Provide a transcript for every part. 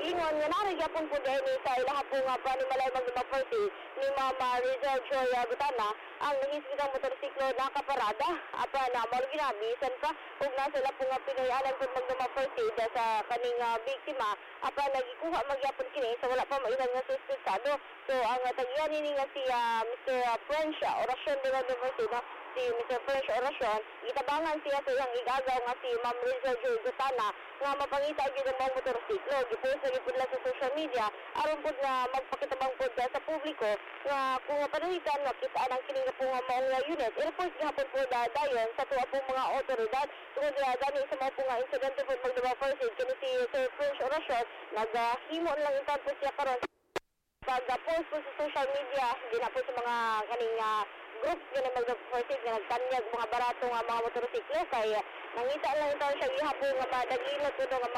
giingon nga naragyapon po dahil sa ilaha po nga panimalay magdumaporti ni Mama Rizal Joy Butana ang nangisbitang motorsiklo nakaparada apa na mao ginabisan pa ug nasa la po nga pinayanan po magdumaporti sa kaning biktima apa nagikuha magyapon kini sa wala pa mailan nga suspetsado. So ang tagyan ni nga si Mr. French Orasyon de la Universidad si Mr. French Orasyon itabangan siya sa iyang igagaw nga si Ma'am Rizal Joy Butana nga mapangita gyud ang mga motorsiklo gipost na gyud sa social media aron pud nga magpakitabang pud sa publiko nga kung panuhikan nga kitaan ang kini nga po nga maong unit i-report gihapon po dayon sa tuwa pong mga otoridad tungod gani sa mga po nga insidente po magdumaporti kini si Sir French Orasyon naghimo lang itan po siya karon pag-post po sa social media di na po sa mga kaning groups nga mag-proceed nga nagtanyag mga barato nga mga motorsiklo kay nangita lang ito siya gihapon nga madagilot ito nga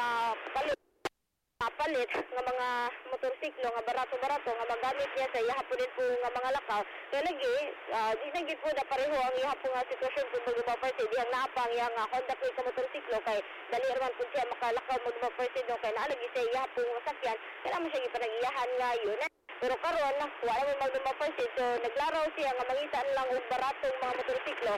palit nga mga motorsiklo nga barato-barato nga magamit niya sa ihapon din po nga mga lakaw kaya lagi di na gid po na pareho ang ihapon nga sitwasyon kung mag-proceed dihang naapang yang Honda Click sa motorsiklo kay dali raman po siya makalakaw mag-proceed kay naalagi sa ihapon nga sakyan kaya mo siya gipanagiyahan nga yun pero karon wala mo magdumaporti so naglaraw siya nga mangitaan lang og baratong mga motorsiklo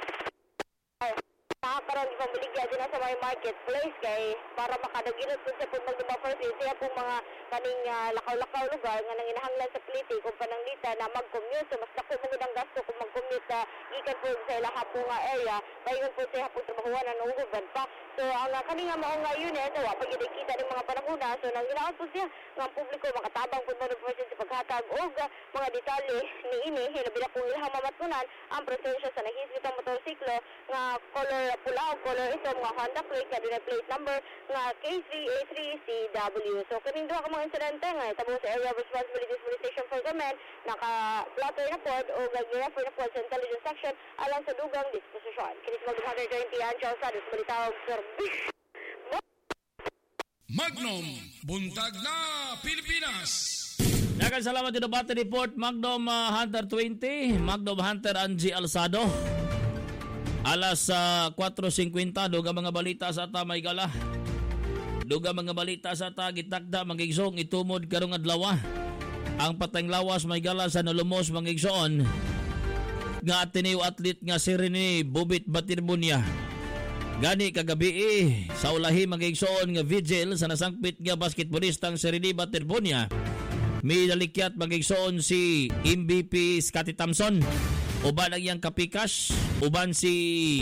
karon ipabaligya din sa may marketplace kay para makadagilot po siya pag magdumaporti siya pong mga kaning lakaw-lakaw lugar nga nanginahanglan sa pliti kung pananglita na mag-commute so mas dako mo ang gasto kung mag-commute gikan po sa ilaha po nga area paingon po siya po trabahuan ng uguban pa so ang kaning mao nga unit wa pa gid kita ng mga panahona so nanginaot po siya nga ang publiko makatabang po mo sa paghatag og mga detalye niini hilabi na kung ilahang mamatunan ang presensya sa nahisbitang motorsiklo nga color pula o color ito mga Honda Click na plate number nga K3A3CW so kaning duha ka mga insidente nga itabo sa Area of Responsibilities Police Station for Government naka-plotter na pod o gag-refer na pod sa intelligence section alang sa dugang disposisyon kinis mag-120 yan Charles Sadis balitawag service Magnum Buntag na Pilipinas. Dagan salamat sa debate report Magnum Hunter 20 Magnum Hunter Angie Alsado alas 4:50 duga mga balita sa ata may gala duga mga balita sa ata gitakda magigsong itumod karong adlaw ang patayng lawas may gala sa nalumos magigsoon nga Ateneo athlete nga si Rene Bobit Batirbunya gani kagabi sa ulahi magigsoon nga vigil sa nasangpit nga basketballistang si Rene Batirbunya may nalikyat magigsoon si MVP Scottie Thompson uban ang iyang kapikas uban si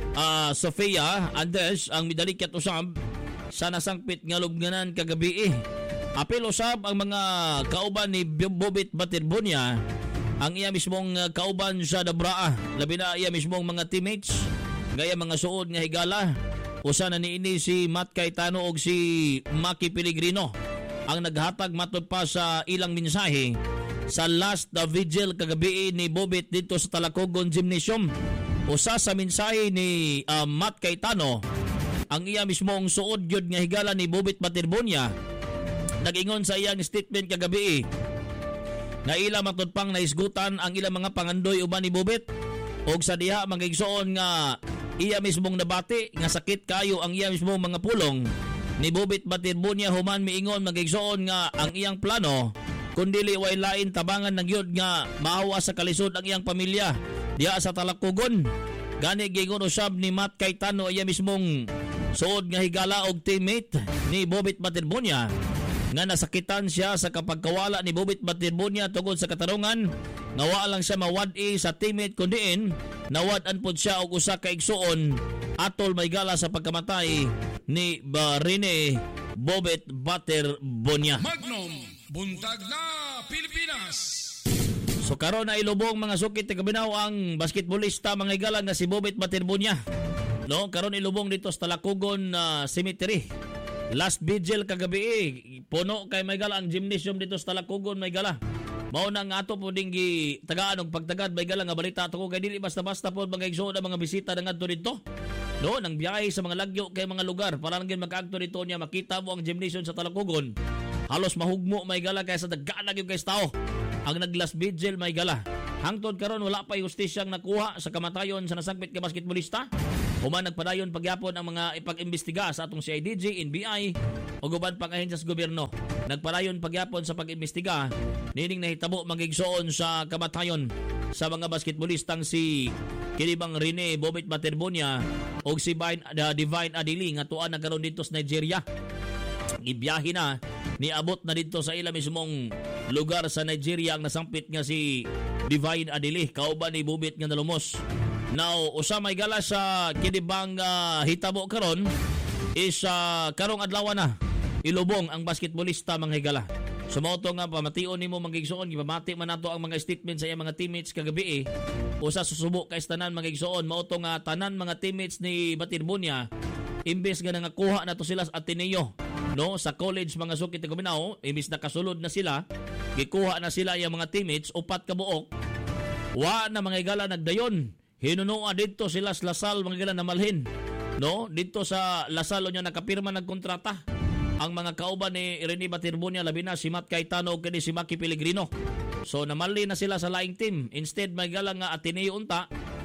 Sofia Andres ang midalikyat usab sa nasangpit nga lubnganan kagabi apil usab ang mga kauban ni Bobit Batirbunya ang iya mismong kauban sa Dabraa labi na iya mismong mga teammates gaya mga suod nga higala usa na niini si Matt Cayetano og si Maki Pellegrino ang naghatag matud pa sa ilang mensahe sa last vigil kagabi ni Bobit dito sa Talacogon Gymnasium. Usa sa mensahe ni Matt Cayetano ang iya mismong suod gyud nga higala ni Bobit Batirbunya nag-ingon sa iyang statement kagabi na ila matud pang naisgutan ang ilang mga pangandoy uban ni Bobit og sa diha magigsoon nga iya mismong nabati nga sakit kayo ang iya mismong mga pulong ni Bobit Batirbunya human miingon magigsoon nga ang iyang plano kundili way lain tabangan ng yun nga maawa sa kalisod ang iyang pamilya diya sa Talacogon gani gingon usab ni Matt Cayetano iya mismong suod nga higala og teammate ni Bobit Batirbunya nga nasakitan siya sa kapagkawala ni Bobit Batirbunya tungod sa katarungan nga wa lang siya mawad-i sa teammate kundiin nawad-an pod siya og usa ka igsuon atol may gala sa pagkamatay ni Rene Bobit Batirbunya. Magnum Buntag na Pilipinas. So karon na ilubong mga sukit kabinaw ang basketballista mga higala nga si Bobit Batirbunya. No, karon ilubong dito sa Talacogon Cemetery. Last vigil kagabi puno kay may gala ang gymnasium dito sa Talacogon may gala. Mao na nga ato po ding tagaan og pagtagad may gala nga balita ato ko kay dili basta-basta po mga igsoon ang mga bisita nga adto dito. No, nang biyahe sa mga lagyo kay mga lugar para lang gid mag-agto dito niya makita mo ang gymnasium sa Talacogon. Halos mahugmo may gala kaya sa dagaan lagi guys tao. Ang nag-last vigil may gala. Hangtod karon wala pa justisyang nakuha sa kamatayon sa nasangpit nga basketballista. Human nagpadayon pagyapon ang mga ipag-imbestiga sa atong CIDG, NBI o guban pang ahensya sa gobyerno. Nagpalayon pagyapon sa pag-imbestiga nining nahitabo magigsoon sa kamatayon sa mga basketballistang si kinibang Rene Bobit Baterbonia o si Divine Adili nga tuan nagkaroon dito sa Nigeria. Ibiyahe na niabot na dito sa ila mismong lugar sa Nigeria ang nasampit nga si Divine Adili kauban ni Bobit nga nalumos. Now usa may gala sa kinibang hitabo karon is karong adlaw na ilubong ang basketballista mga higala. Sumoto nga pamation nimo magigsoon gipamati man nato ang mga statement sa iyang mga teammates kagabi usa susubo kay tanan magigsoon mao to nga tanan mga teammates ni Batirbonia imbes nga nangakuha nato sila sa Ateneo no sa college mga sukit ni Guminao imbes nakasulod na sila gikuha na sila iyang mga teammates upat ka buok wa na mga higala nagdayon hinunoa dito sila sa Lasal mga higala na malhin no dito sa Lasal nya nakapirma nagkontrata ang mga kauban ni Rene Batirbonia labi na si Matt Cayetano o kini si Maki Pellegrino. So namali na sila sa laing team. Instead may galang nga Ateneo unta.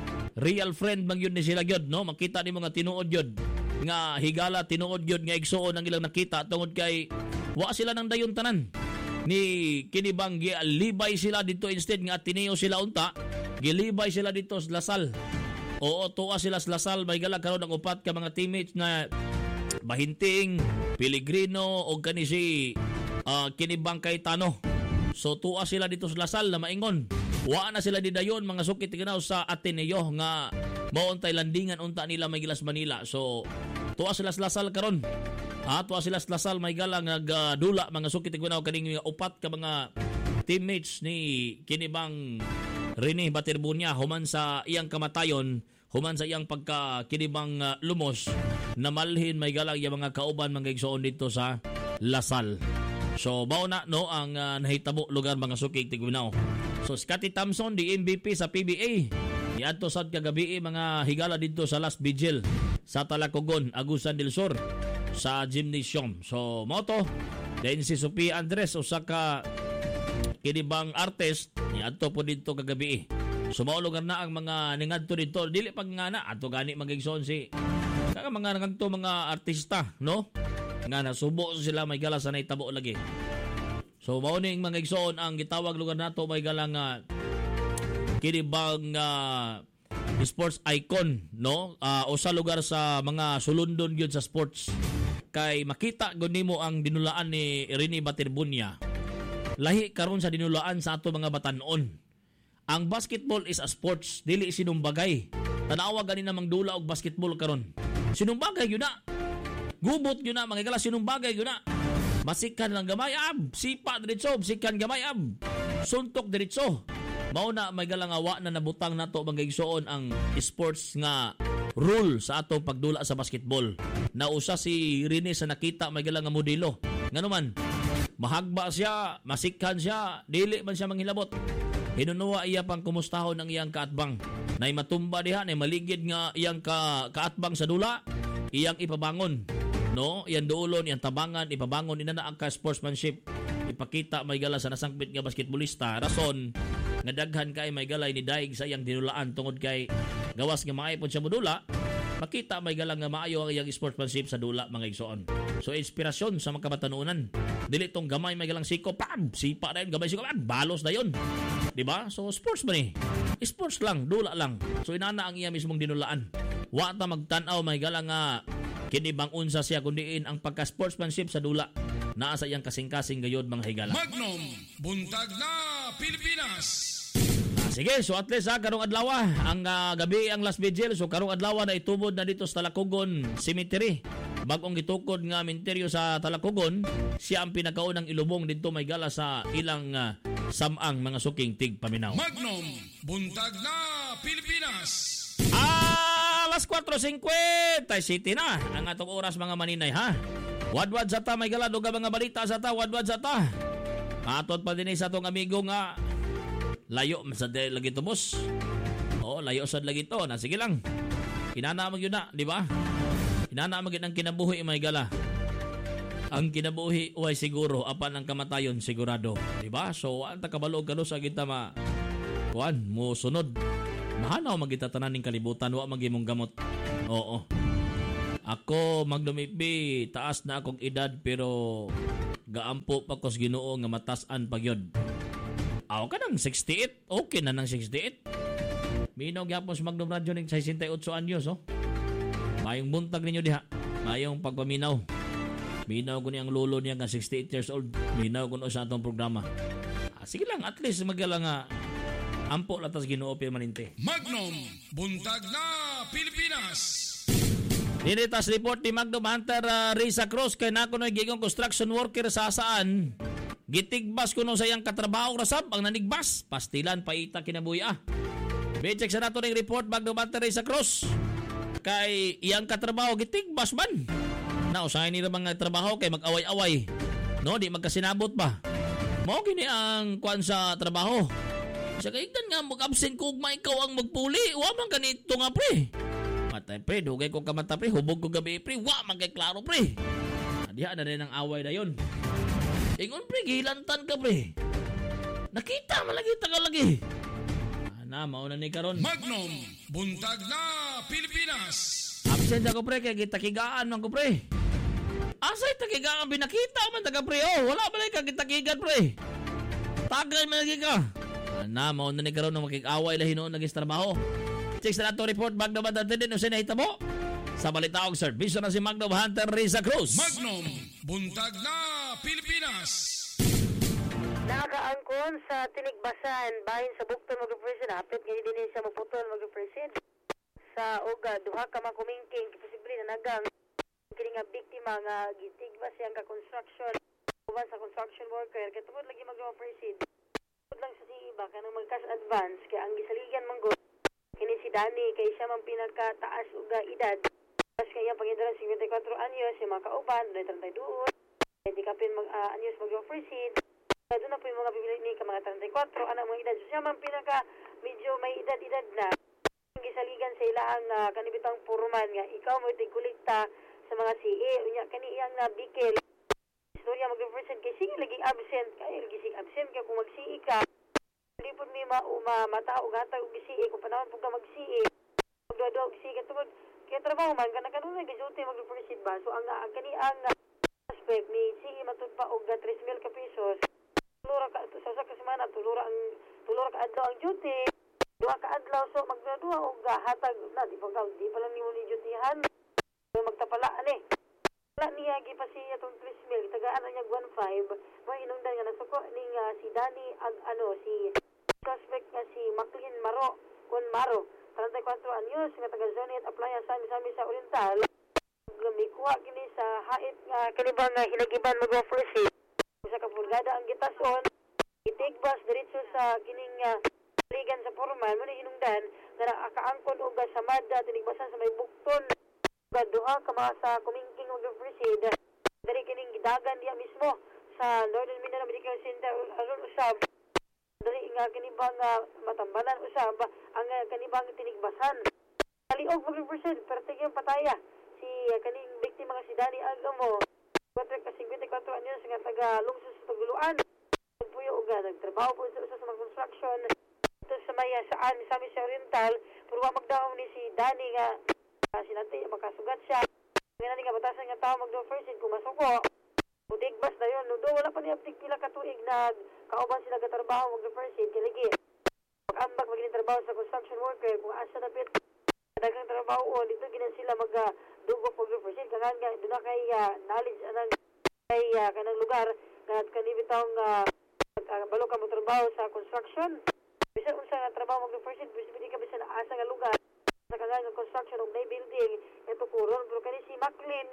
Real friend man yun ni sila gyud no. Makita nimo nga tinuod gyud nga higala tinuod gyud nga igsuon ang ilang nakita tungod kay wa sila nang dayon tanan. Ni kinibang gilibay sila dito instead nga Ateneo sila unta. Gilibay sila dito sa Lasal. Oo, tuwa sila sa Lasal may gala karon ang upat ka mga teammates na Bahinting, Pellegrino o kani si kinibang Cayetano. So tuwa sila dito sa Lasal na maingon. Wa na sila didayon mga sukit ginaw sa Ateneo nga maon tay landingan unta nila may gilas Manila. So tuwa sila sa Lasal karon. Tuwa sila sa Lasal may galang nagdula mga sukit ginaw kaning upat ka mga teammates ni kinibang Rene Batirbonia human sa iyang kamatayon. Human sa iyang pagkakinibang lumos na malhin may galang yung mga kauban mga igsoon dito sa Lasal. So mao na no ang nahitabo lugar mga sukig Tigwinao. So Scotty Thompson di MVP sa PBA. Niadto sad kagabi mga higala dito sa Last Vigil sa Talacogon, Agusan del Sur sa gymnasium. So mao to. Then si Sophie Andres usa ka kinibang artist niadto po dito kagabi. Sumaulugar na ang mga ningadto dito dili pag nga na ato gani magigsoon si mga nagto mga artista no nga nasubo sila may gala sa naitabo lagi. So mao ning mga igsoon ang gitawag lugar nato may gala nga kinibang sports icon no usa lugar sa mga sulundon gyud sa sports kay makita gud nimo ang dinulaan ni Rene Batirbonia lahi karon sa dinulaan sa ato mga batan-on. Ang basketball is a sports, dili sinumbagay. Tanawa gani namang dula og basketball karon. Sinumbagay gyud na. Gubot gyud na mga igala sinumbagay gyud na. Masikan lang gamay ab, sipa diretso, sikan gamay ab. Suntok diretso. Mao na may galang awa na nabutang nato mga igsoon ang sports nga rule sa ato pagdula sa basketball. Nausa si Rene sa nakita may galang nga modelo. Ngano man, mahagba siya, masikhan siya, dili man siya manghilabot. Hinunuwa iya pang kumustahon ang iyang kaatbang. Nay matumba diha, nay maligid nga iyang kaatbang sa dula, iyang ipabangon. No, iyang duolon, iyang tabangan, ipabangon inana ang ka-sportsmanship. Ipakita may gala sa nasangpit nga basketballista. Rason nga daghan kay may galay ni daig sa iyang dinulaan tungod kay gawas nga maaypon siya modula. Makita may galang nga maayo ang iyang sportsmanship sa dula mga igsoon. So inspirasyon sa mga kabatanunan. Dili tong gamay may galang siko, pam, sipa na yun, gamay siko, balos na yun. Diba? So sports man sports lang, dula lang. So inana ang iya mismong dinulaan. Wa ta magtanaw may galang nga kinibang unsa siya kundiin ang pagka-sportsmanship sa dula. Naa sa iyang kasing-kasing gayod mga higala. Magnum, buntag na Pilipinas. Sige, so at least karong adlaw ang gabi ang last vigil. So karong adlaw na itubod na dito sa Talacogon Cemetery. Bagong gitukod nga menteryo sa Talacogon, siya ang pinakaunang ilubong dito may gala sa ilang samang mga suking tigpaminaw. Magnum, buntag na Pilipinas. Alas 4:50 City na ang atong oras mga maninay ha. Wadwad sa ta may gala duga mga balita sa ta, wadwad sa ta. Atot pa din sa atong amigo nga layo sa lagi to boss. Layo sad lagi to. Na sige lang. Inana mag yun na, di ba? Inana mag yun ang kinabuhi may gala. Ang kinabuhi uy siguro apan ang kamatayon sigurado, di ba? So anta kabalog kano sa kita kuan mo sunod. Mahanaw magitatanan ning kalibutan wa magimong gamot. Oo. Ako, magdumipi, taas na akong edad pero gaampo pa ko sa Ginoo nga matasan pa gyud. Aw ka nang 68, okay na nang 68. Minaw gyapon sa Magdom Radio ning 68 anyos, oh. Mayong buntag ninyo diha. Mayong pagpaminaw. Minaw ko niyang lolo niya nga 68 years old. Minaw ko no sa atong programa. Sige lang, at least magala nga ampo latas Ginoo permanente. Magnum, buntag na Pilipinas. Dinitas report ni Magdom Hunter Risa Cruz kay nako no gigong construction worker sa saan. Gitigbas ko no sayang katrabaho rasab ang nanigbas. Pastilan paita kinabuya. Becheck sa nato ning report Magdom Hunter Risa Cruz. Kay iyang katrabaho gitigbas man. Nausahay nila mga trabaho kay mag-away-away. No, di magkasinabot ba? Mao gini ang kuan sa trabaho. Sa kaigdan nga mag-absent ko ugma ikaw ang magpuli. Wa man ganito nga pre. Matay pre, dugay ko kamata pre, hubog ko gabi pre, wa man kay klaro pre. Diha na rin ang away na yon. Ingon pre, gilantan ka pre. Nakita man lagi tagal lagi. Ana, mao na ni karon. Magnum, buntag na Pilipinas. Absent ako pre, kaya kita-kigaan man ko pre. Asay takigaan binakita man taga pre, oh, wala ba lagi kita-kigan pre. Tagay man lagi ka. Ana, mao na ni karon nang makik-away la hinuon nagis trabaho. Check sa nato report Magdom Hunter din usay nahitabo. Sa balitaog serbisyo na si Magdom Hunter Risa Cruz. Magnum, buntag na Pilipinas. Nakaangkon sa Tinigbasan bahin sa Bukton mag-represent hapit gani din siya maputol mag-represent sa uga duha ka mga kumingking posible na nagang kini nga biktima nga gitigbas siyang ka construction uban sa construction worker kay tungod lagi mag-represent lang sa si iba kanang mag-cash advance kay ang gisaligan man gud kini si Dani kay siya man pinakataas uga edad. Pas kaya pagidara 54 anyos si makauban 32. Di kapin anyos mag-proceed. Doon na po yung mga bibili ni ka mga 34 anak mga edad. So siya man pinaka medyo may edad-edad na. Gisaligan sa ilahang kanibitang puruman nga ikaw mo tigkulikta sa mga CA unya kani iyang nabikil. Istorya mag-proceed kay sige laging absent kay laging absent kay kung mag-CA ka. Hindi po may matao gata og GCE kung panahon po ka mag-CE. Magduwa-duwa og GCE katungod kaya trabaho man kanang nag-duty mag-proceed ba. So ang kaniang aspect ni CE matud pa og 3,000 ka pesos. Tulura ka sa kasemana tulura ka adlaw ang duty. Duha ka adlaw so magduwa og hatag na di pa lang nimo ni dutyhan. So magtapala ani. Wala niya gipasiya tong 3,000 tagaan niya 1,500. May inungdan nga nasuko ning si Dani ag si suspect nga si Maclean Maro, 34 anyos, nga taga-Zonet, applyan sami-sami sa Oriental. Mikuha kini sa hait nga kanibang hinagiban mag-offersi. Sa kapulgada ang gitason, itigbas diretso sa kining ligan sa formal, mo ni hinungdan, nga nakaangkon og sa Mada, tinigbasan sa may Bukton, duha ka mga sa kumingking mag-offersi, dari kining gidagan diya mismo sa Northern Mindanao Medical Center, aron usab, dari nga kanibang matambanan usab ang kanibang tinigbasan. Kaliog mag-represent perti yung pataya si kaning biktima nga si Dani Agamo 54 anyos nga taga lungsod sa Taguluan. Nagpuyo og nagtrabaho po sa mga construction ito sa may saan sami sa Oriental pero wa magdaong ni si Dani nga sinati makasugat siya. Ngani nga batasan nga tao mag-represent kung masuko. Udigbas na yun. Nudo, wala pa niya pila ka tuig na kauban sila katrabaho mag-represent. Kiligi. Pag-ambak mag-trabaho sa construction worker, kung asa na pit, dagang trabaho o, dito ginan sila mag-dugok mag-represent. Kangan nga, doon na kay knowledge anang kay kanang lugar na kanibitang balo ka mag-trabaho sa construction. Bisa unsa nga trabaho mag-represent, bisa ka bisa na asa nga lugar sa kangan nga construction o may building, ito kuron. Pero kani si Maclean,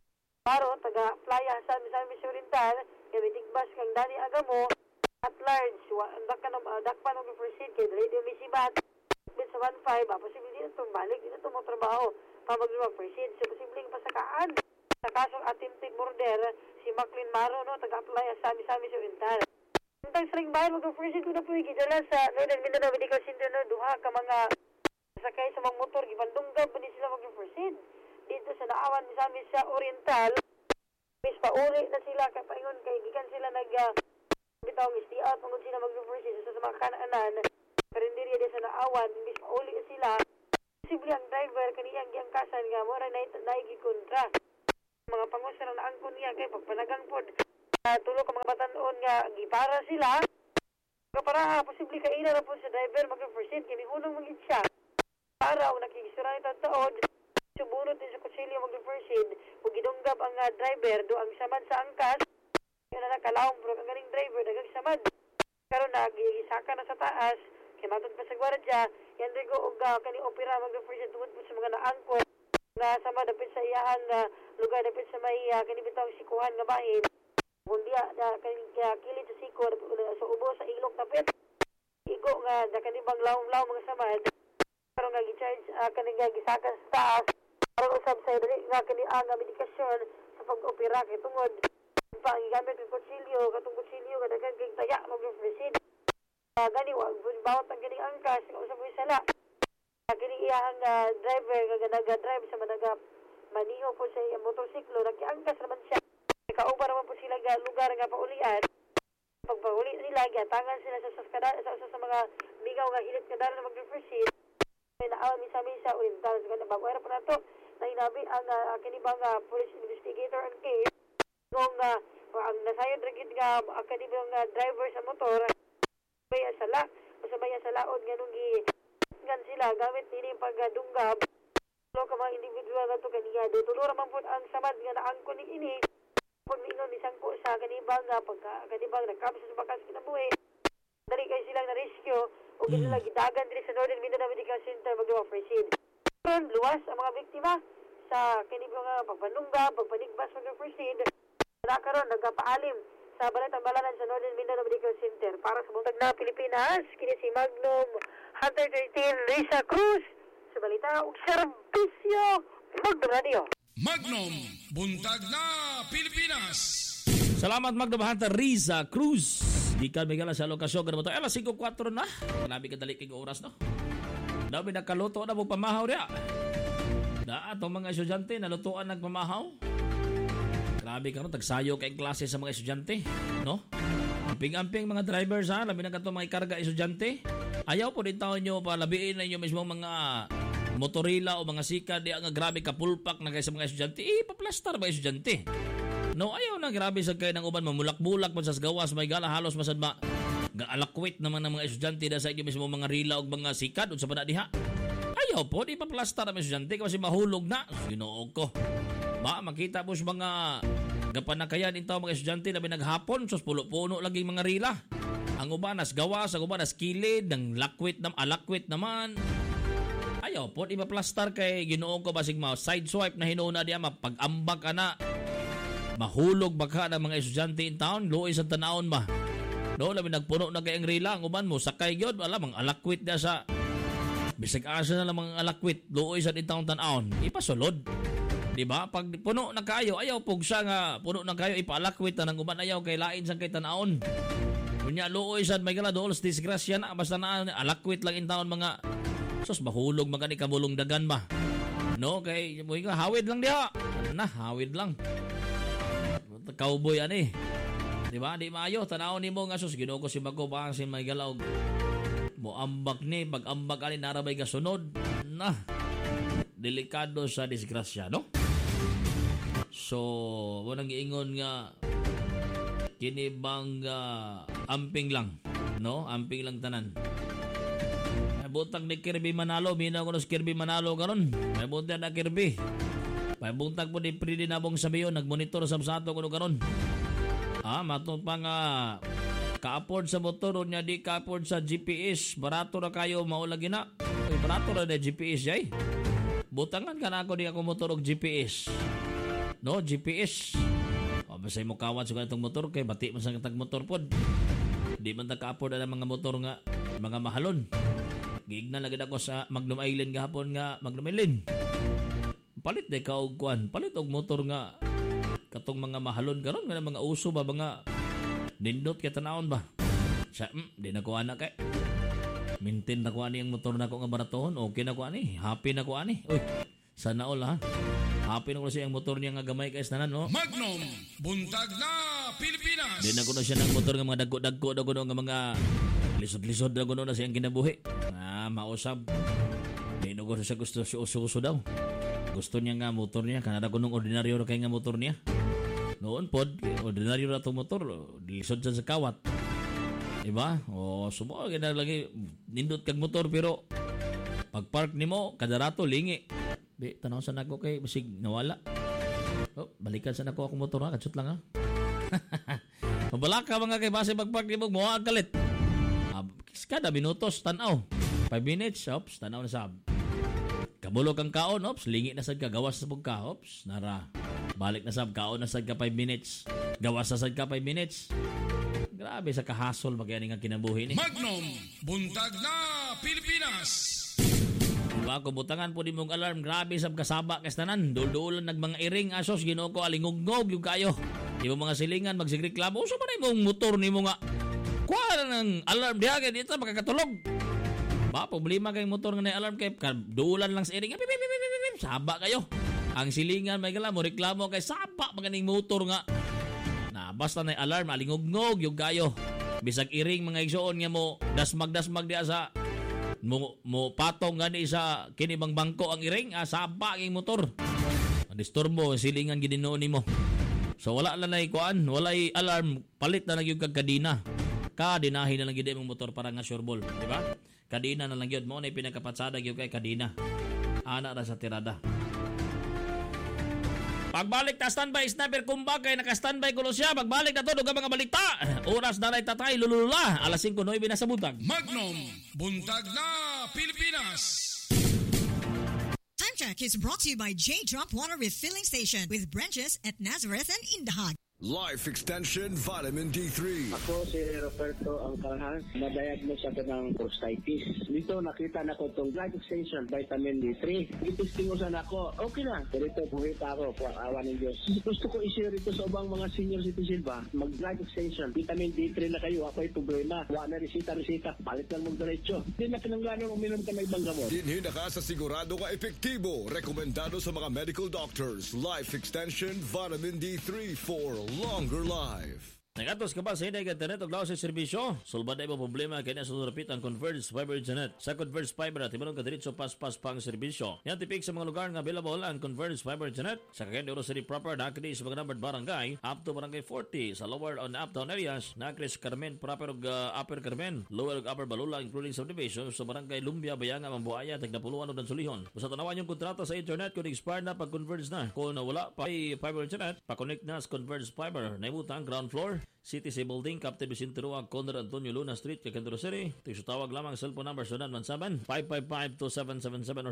Paro, taga playa sa Miss Oriental, kaya bitigbas kang Dani Agamo, at large, dakpan ang proceed kay radio misibat, bin sa 1,500, posible din itong balik, din itong mga trabaho, pa mag-proceed, so posibleng pasakaan. Sa kasong attempted murder, si Maclean Maro, no, taga playa sa Miss Oriental. Ang saling bayan, mag-proceed ko na po gidala sa Northern Mindanao Medical Center, no, duha ka mga sakay sa mga motor, gibandunggab, ba sila mag-proceed. Dito sa naawan sa sa Oriental, bis pauli na sila kapaingon kay gikan sila bitaw stay out mangod sila mag-reverse sa mga kanaanan karinderya di sa naawan bis pauli sila posible ang driver kaniyang giangkasan nga mo ra naigi kontra. Mga pangusara na angkon niya kay pagpanagang pod. Tulo ka mga batan-on nga gipara sila. Kapara posible ka ina ra po sa driver mag-proceed kay mihunong magid siya. Para og nakigisura ni taod. Subunod din sa kutsilyo mag-proceed ug gidunggab ang driver do ang samad sa angkas. Yun na nakalawang bro ang galing driver dagang samad. Karon nagisaka na sa taas. Kaya matod pa sa gwardiya, yan rin ko kani opera mag-represent tungod po sa mga naangkot nga sama dapit sa iyahang lugar dapit sa may kani bitaw sikuhan nga bahin. Kung diya kaya kilid sa siko sa ubo sa ilok tapit. Igo nga kanibang law mga samad. Karon nga gi-charge kani nga gisaka sa taas. Karon usab sa dili nga kani ang medikasyon sa pag-opera kay tungod pa ang gigamit ng kutsilyo katong kutsilyo nga daghang kay taya mag-represent. Gani wag bawat ang ganing angkas nga usab mo'y sala. Kini iyang driver nga nag-drive sa managa maniho po sa iyang motorsiklo nagkiangkas naman siya. Kauban naman po sila nga lugar nga paulian. Pagpauli nila giatangan sila sa sa mga migaw nga hilit nga dara mag-proceed. May naawa misa-misa oriental sa bago era pa nato na inabi ang kini bang police investigator ang case kung ang nasayod ragid nga kini bang driver sa motor baya sala masabaya sa laod nga nung ngan sila gamit nini pagdunggab lo ka mga individual nga to kaniya do tulo ra man pud ang samad nga naangkon ni ini pud mingon ni sangko sa kanibang kanibang nakapsa sa bakas kinabuhi dali kay sila na rescue ug sila gidagan diri sa Northern Mindanao Medical Center mag-proceed karon luwas ang mga biktima sa kanibang pagpanunggab pagpanigbas mag-proceed nakaron nagapaalim sa Balatang Balanan sa Northern Mindanao Medical Center. Para sa Buntag na Pilipinas, kini si Magnum Hunter 13 Risa Cruz. Sa balita ug serbisyo Magnum Radio. Magnum Buntag na Pilipinas. Salamat Magnum Hunter Risa Cruz. Di ka megala sa lokasyon ka naman ito. Alas 5:04 na. Grabe ka dali kong oras, no? Dami nakaluto na mo pamahaw niya. Atong mga estudyante nalutuan nagpamahaw. Grabe ka no, tagsayo kay klase sa mga estudyante, no? Amping-amping mga drivers ha, labi na ka mga ikarga estudyante. Ayaw po din taon nyo palabiin na inyo mismo mga motorila o mga sika di ang grabe kapulpak na kayo sa mga estudyante. Paplastar ba estudyante? No, ayaw na grabe sa kayo ng uban, mamulak-bulak pa sa gawas, may gala halos masad ba gaalakwit naman ng mga estudyante na sa inyo mismo mga rila o mga sikad o sa panadiha. Ayaw po, di paplastar ang estudyante kasi mahulog na. Ginoo ko. Makita po sa mga gapanakayan ito mga estudyante na binaghapon sus pulo-puno lagi mga rila. Ang uban nas gawas, ang uban nas kilid, ng alakwit naman. Ayaw po, iba plastar kay Ginoo ko basig mo side swipe na hinuna diya mapag-ambak ka na. Mahulog baka ng mga estudyante in town, luoy sa tanawon ba. Do labi nagpuno na kay ang rila, ang uban mo sakay gyud wala mang alakwit diya sa bisag asa na lang mga alakwit, luoy sa in town tanawon. Ipasulod. Diba? Pag puno na kayo, ayaw pug siya nga puno na kayo ipalakwit na ng uban ayaw kay lain sang kay tanaon. Kunya luoy sad may gala dool disgrasya na basta na alakwit lang in taon mga sus mahulog mga ni kabulong dagan ba. No kay mo nga hawid lang diha. Na hawid lang. Cowboy ani. Diba? Di maayo tanaw nimo nga sus Ginoo ko si Bago pa si may galaw. Mo ambak ni pag ambak ani narabay ka sunod. Na delikado sa disgrasya, no? So, wanang giingon nga kini bang amping lang, no? Amping lang tanan. May buntag ni Kirby Manalo, minaw ko si Kirby Manalo karon. May buntag na Kirby. May buntag po ni Pridi Nabong Sabiyon, nagmonitor sa sato kuno karon. Matong pa nga ka-afford sa motor nya di ka-afford sa GPS, barato ra kayo maulagi na. Barato ra na GPS jay. Butangan ka na ako di ako motor og GPS. No, GPS. Basay mo kawat sa itong motor kay bati man sa katag motor pod. Di man ta ka-afford ang mga motor nga mga mahalon. Giignan lagi ako sa Magnum Island gahapon nga Magnum Island. Palit de ka og kuan, palit og motor nga katong mga mahalon karon nga mga uso ba mga nindot kay tanawon ba. Sa di na ko ana kay maintain na ko ani ang motor na ko nga baratohon. Okay na ko ani, happy na ko ani. Uy, sana all ha. Happy na ko siya ang motor niya nga gamay kay tanan no. Magnum Buntag na Pilipinas. Di na ko na siya ng motor nga mga dagko-dagko daw nga mga lisod-lisod daw na siyang kinabuhi. Mausab. Di na ko siya gusto si uso daw. Gusto niya nga motor niya, kanada ko nung ordinaryo na kay nga motor niya. Noon pod, ordinaryo na itong motor, lisod sa kawat. Diba? O sumo, ganda lagi, nindot kag motor pero pag park ni mo, kada rato, lingi. Tanaw sa nako kay basig nawala. Balikan sa nako akong motor ha, katsut lang ha. Mabala ka mga kay base pag park ni mo, muha kalit. Kada minutos, tanaw. 5 minutes, ops, tanaw na sab. Kabulog ang kaon, ops, lingi na sad ka, gawas sa pagka, ops, nara. Balik na sab, kaon na sad ka 5 minutes. Gawas na sad ka 5 minutes. Grabe sa kahasol magyani nga kinabuhi ni. Magnum, buntag na Pilipinas. Diba, kubutangan po di mong alarm, grabe sab kasaba kay tanan. Dul-dulan nagmanga iring asos Ginoo ko alingugnog yung kayo. Di mo mga silingan magsigreklamo, so man imong motor nimo nga. Kuha ng alarm diha kay dito makakatulog. Ba problema kay motor nga na alarm kay dulan lang sa iring. Saba kayo. Ang silingan may gala mo reklamo kay saba maganing motor nga. Na basta na alarm alingugnog yung kayo. Bisag iring mga igsoon nga mo dasmag diha sa mo patong gani sa kinibang bangko ang iring saba ang motor. Disturbo silingan gid noon nimo. So wala lang nay kuan, walay alarm, palit na lang yung kadina. Kadinahin na lang gid imong motor para nga sureball, di ba? Kadina na lang gyud mo na pinakapatsada gyud kay kadina. Ana ra sa tirada. Pagbalik ta standby sniper kumba kay naka-standby kuno siya. Pagbalik na to dugang mga balita. Oras na tatay lulula. Alas 5:09 na sa buntag. Magnum, buntag na Pilipinas. Time check is brought to you by J-Drop Water Refilling Station with branches at Nazareth and Indahag. Life Extension Vitamin D3. Ako si Roberto Angkalhan, na-diagnose ako ng prostatitis. Dito nakita na ko itong Life Extension Vitamin D3. Itistingusan ako, okay na. Pero ito, buhit ako, awa ng Diyos. Gusto ko i-share ito sa ubang mga senior citizen ba? Mag-Life Extension, Vitamin D3 na kayo. Ako ay problema. Wala na resita. Palit lang mong diretso. Hindi na kinangganon uminom ka na ibang gamot. Dinhi na ka sa sigurado ka epektibo. Rekomendado sa mga medical doctors. Life Extension Vitamin D3 for longer life. Nagatos ka ba sa hindi internet o sa serbisyo? Sulbad ay mo problema kaya nasa surapit ang Converge Fiber Internet. Sa Converge Fiber at imanong kadiritso pas-pas pang serbisyo. Yan tipik sa mga lugar nga available ang Converge Fiber Internet. Sa Cagayan de Oro City proper, nakakita sa mga numbered barangay up to barangay 40. Sa lower on uptown areas, nakakita sa Carmen proper o upper Carmen, lower o upper Balula including subdivision. Sa barangay Lumbia, Bayanga, Mambuaya, Tagdapuluan o Dansulihon. Kung sa tanawan yung kontrata sa internet, kung expired na pag-converge na. Kung wala pa ay fiber internet, pa-connect na sa Converge Fiber. Naibutang ground floor, CTC Building, Captain Vicente Rua, Conrad Antonio Luna Street, Cagayan de Oro City. Tawag lamang cellphone number 0917-555-2777 or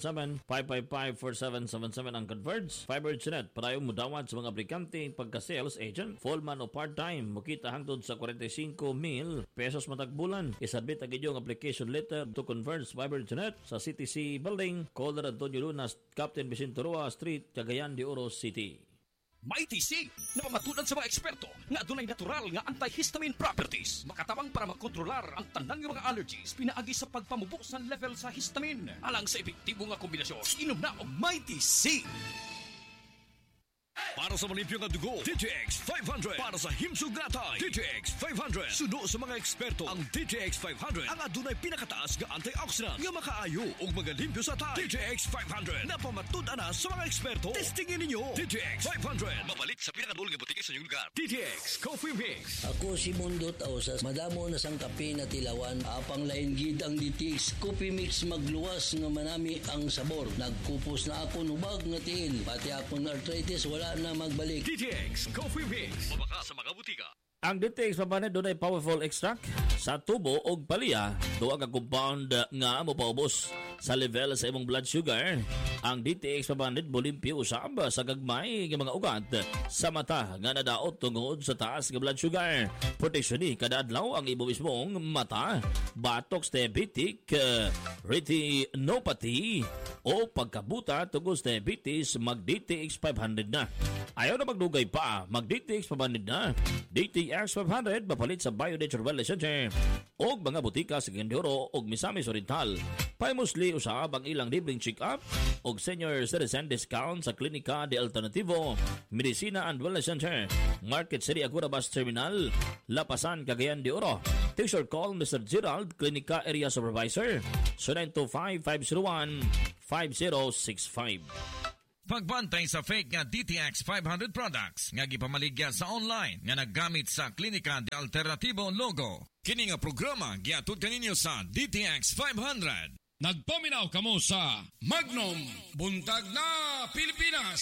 0917-555-4777 ang Converge Fiber Internet. Para yung mudawad sa mga aplikante, pagka-sales agent, full-man o part-time, makita hangtod sa 45,000 pesos matagbulan. Isabit ang inyong application letter to Converge Fiber Internet sa CTC Building, Conrad Antonio Luna, Captain Vicente Rua Street, Cagayan de Oro City. Maitisig na mamatunan sa mga eksperto nga adunay natural nga antihistamine properties makatabang para makontrolar ang tanang mga allergies pinaagi sa pagpamubo sa level sa histamine alang sa epektibo nga kombinasyon. Inom na og Maitisig. Para sa malimpyo nga dugo, DTX 500. Para sa himsugatay, DTX 500. Suno sa mga eksperto, ang DTX 500 ang adunay pinakataas nga antioxidant nga makaayo ug magalimpyo sa tay. DTX 500 na pamatud-an na sa mga eksperto. Testingin ninyo DTX 500. Mabalit sa pinakadul nga butike sa inyong lugar. DTX Coffee Mix. Ako si Mundo Tausas, madamo na sang kape na tilawan, apang lain gid ang DTX Coffee Mix magluwas nga manami ang sabor. Nagkupos na ako nubag nga tiil, pati akong arthritis wala na magbalik. DTX Coffee Mix. Mabaka sa mga butika. Ang DTX papanit doon ay powerful extract sa tubo o palya. Duwa ka compound nga mopaubos sa level sa imong blood sugar. Ang DTX papanit bolimpyo usab sa gagmay nga mga ugat sa mata nga nadaot tungod sa taas nga blood sugar. Protection ni kada adlaw ang imo mismong mata. Botox diabetic, retinopathy o pagkabuta tungod sa diabetes, mag DTX 500 na. Ayaw na magdugay pa, mag-DTX pabanid na. DTX 500 mapalit sa Bionature Wellness Center og mga butika sa Gendoro og Misamis Oriental. Paimusli usab ang ilang libreng check-up og senior citizen discount sa Klinika de Alternativo, Medicina and Wellness Center, Market City Agura Bus Terminal, Lapasan, Cagayan de Oro. Take short call Mr. Gerald, Klinika Area Supervisor, 0925-501-5065. Pagbantay sa fake nga DTX 500 products nga gipamaligya sa online nga naggamit sa Klinika de Alternativo logo. Kini nga programa giatud kaninyo sa DTX 500. Nagpaminaw kamo sa Magnum Buntag na Pilipinas.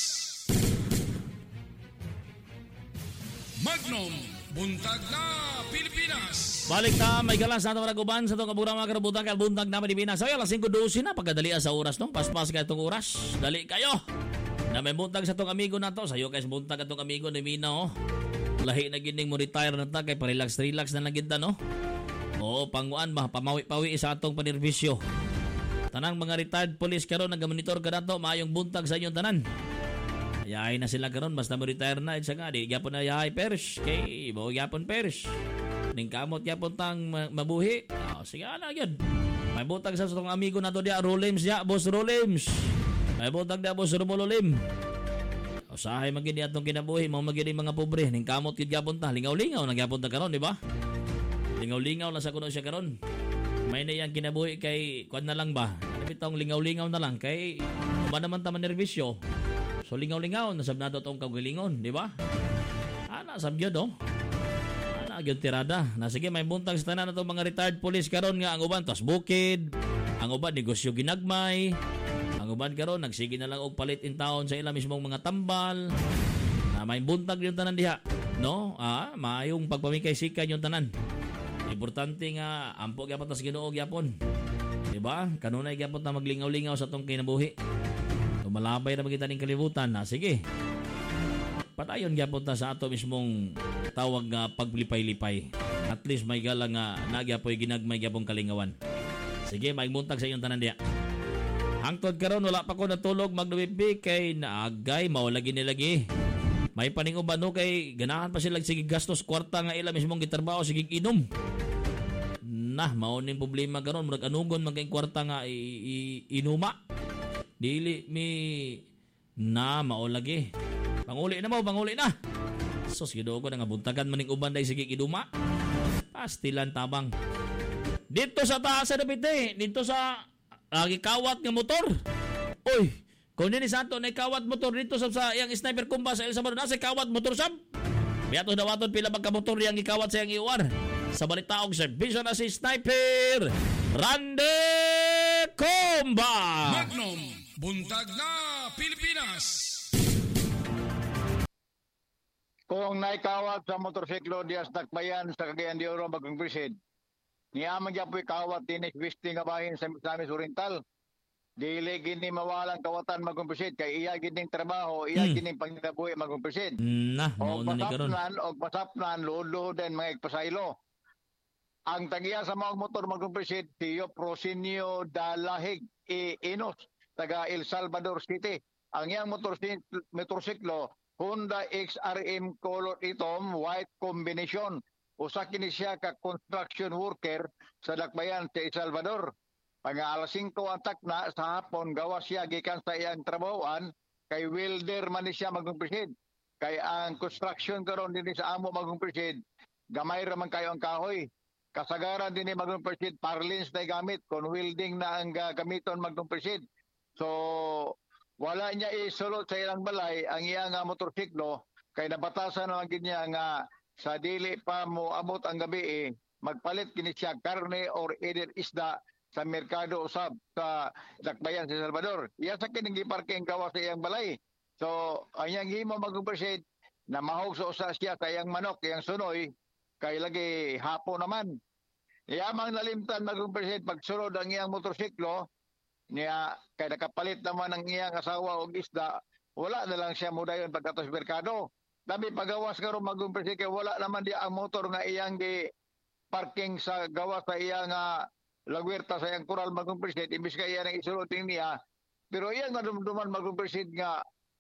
Magnum Buntag na Pilipinas. Balik na, may galas na ito maraguban sa itong kaburang mga karabutan kaya buntag na Pilipinas. So, alas 5:12 na, pagkadali sa oras, no? Paspas ka itong oras. Dali kayo. Na may buntag sa itong amigo na to. Sa'yo guys, buntag itong amigo ni Mina, oh. Lahi na gining mo retire na ta, kay pa-relax-relax na lang kita, no? Oo, panguan ba, pamawi-pawi sa atong panirvisyo. Tanang mga retired police karon nag-monitor ka na to, maayong buntag sa inyong tanan. Yahay na sila karon basta mo retire na isa nga di gyapon na yahay pers kay mo gyapon pers ning kamot gyapon tang mabuhi. Sige ana gyud. May butag sa tong amigo nato dia Rolems ya, boss Rolems. May butag dia boss Romulolim. Usahay magid atong kinabuhi mo magid mga pobre ning kamot gyud gyapon ta lingaw-lingaw na gyapon ta karon di ba? Lingaw-lingaw na sa kuno siya karon. May na yang kinabuhi kay kuan na lang ba? Bitong lingaw-lingaw na lang kay ba naman ta manervisyo. So lingaw-lingaw, nasab na itong kagalingon, di ba? Ana, sab yun, oh. Ana, yun tirada. Na sige, may buntag sa tanan na itong mga retired police karon nga ang uban, tas bukid, ang uban, negosyo ginagmay, ang uban karon nagsige na lang og palit in town sa ilang mismong mga tambal, na may buntag yung tanan diha, no? Maayong pagpamikay-sikay yung tanan. Importante nga, ampo gyapon tas Ginoo gyapon. Di ba? Kanunay gyapon ta maglingaw-lingaw sa itong kinabuhi. Malabay na magkita ng kalibutan na sige patayon gyapon ta sa ato mismong tawag nga paglipay-lipay, at least may gala nga nagyapoy ginagmay gyapong kalingawan. Sige, magmuntag sa inyong tanan diya. Hangtod karon wala pa ko natulog magdubibi kay naagay mao lagi nilagi. May paninguban no kay ganahan pa sila sige gastos kwarta nga ila mismong gitrabaho sige inom. Nah, mao ning problema karon murag anugon man kay kwarta nga inuma. Dili mi na maulagi. Panguli na mo, panguli na. Sus, gido ko nga buntagan maning uban day sige iduma. Pastilan tabang. Dito sa taas sa dapite, dito sa kawat nga motor. Oy, kung ni santo na kawat motor dito sa yang sniper kumba sa El Salvador na sa kawat motor sab. Biyato dawaton pila magka motor yang ikawat sa yang iwar. Sa balita og serbisyo na si Sniper Randy Kumba. Magnum Buntag na Pilipinas. Kung naikawat sa motorsiklo dias Tacbayan sa Cagayan de Oro bagong presid, niyaman dyan po'y kawat tinis Wisti nga bahin sa Misamis Oriental. Dili gini mawalang kawatan magong presid kay iya gining trabaho, iya gining panginabuhi magong presid. O pasapnan, lulo din mga igpasaylo. Ang tagiya sa mga motor magong presid, Tio Prosinio Dalahig Inos, taga El Salvador City. Ang iyang motorsiklo, Honda XRM color itom, white combination. Usa kini siya ka construction worker sa Dakbayan sa El Salvador. Pag alas 5 ang takna sa hapon, gawa siya gikan sa iyang trabahoan, kay welder man siya magumpresid. Kay ang construction karon din sa amo magumpresid, gamay ra man kayo ang kahoy. Kasagaran din ni magumpresid, parlins na gamit, kung welding na ang gamiton magumpresid. So, wala niya isulot sa ilang balay ang iyang motorsiklo kay nabatasan na lang niya nga sa dili pa mo abot ang gabi magpalit kini siya karne or either isda sa merkado usab sa Dakbayan sa Salvador. Iya sa kining giparking kawa sa iyang balay. So, ang iyang himo mag-proceed na mahog sa usa siya sa iyang manok, iyang sunoy kay lagi hapo naman. Iyamang nalimtan mag-proceed pagsunod ang iyang motorsiklo niya kay nakapalit naman ang iyang asawa og isda, wala na lang siya mudayon pagkatos merkado. Dami pagawas karon magumpresi kay wala naman di ang motor nga iyang di parking sa gawas sa iyang lagwerta sa iyang kural magumpresi imbis ka iya nang isulot niya. Pero iyang nadumduman magumpresi nga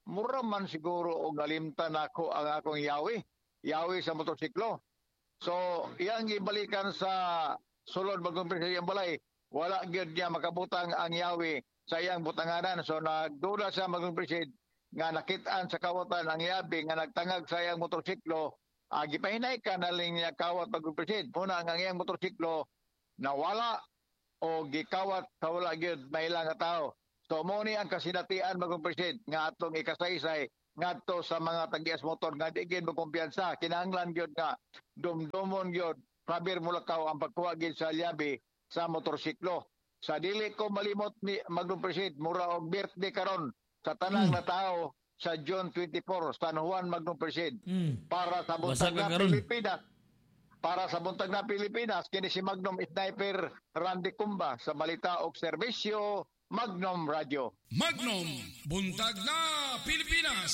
mura man siguro o galimtan ako ang akong yawi sa motorsiklo. So, iyang gibalikan sa sulod bagong presidente ang balay, wala gyud niya makabutang ang yawi sa iyang butanganan. So, nagdula sa bagong presidente nga nakitaan sa kawatan ang yabi nga nagtangag sa iyang motorsiklo. Gipahinay ka na lang niya kawat bagong presidente. Muna ang iyang motorsiklo nawala o gikawat sa wala gyud mailang nga tao. So, mo ni ang kasinatian bagong presidente nga atong ikasaysay ngadto sa mga tagias motor nga di gyud mo kumpiyansa, kinahanglan gyud nga dumdumon gyud prabir mulakaw ang pagkuha gyud sa liabi sa motorsiklo. Sa dili ko malimot ni Magdong Presidente, mura og birthday karon sa tanang na tao sa June 24 San Juan Magdong Presidente para sa buntag na Pilipinas. Para sa buntag na Pilipinas, kini si Magnum Sniper Randy Cumba sa Balita og Serbisyo Magnum Radio. Magnum, buntag na Pilipinas.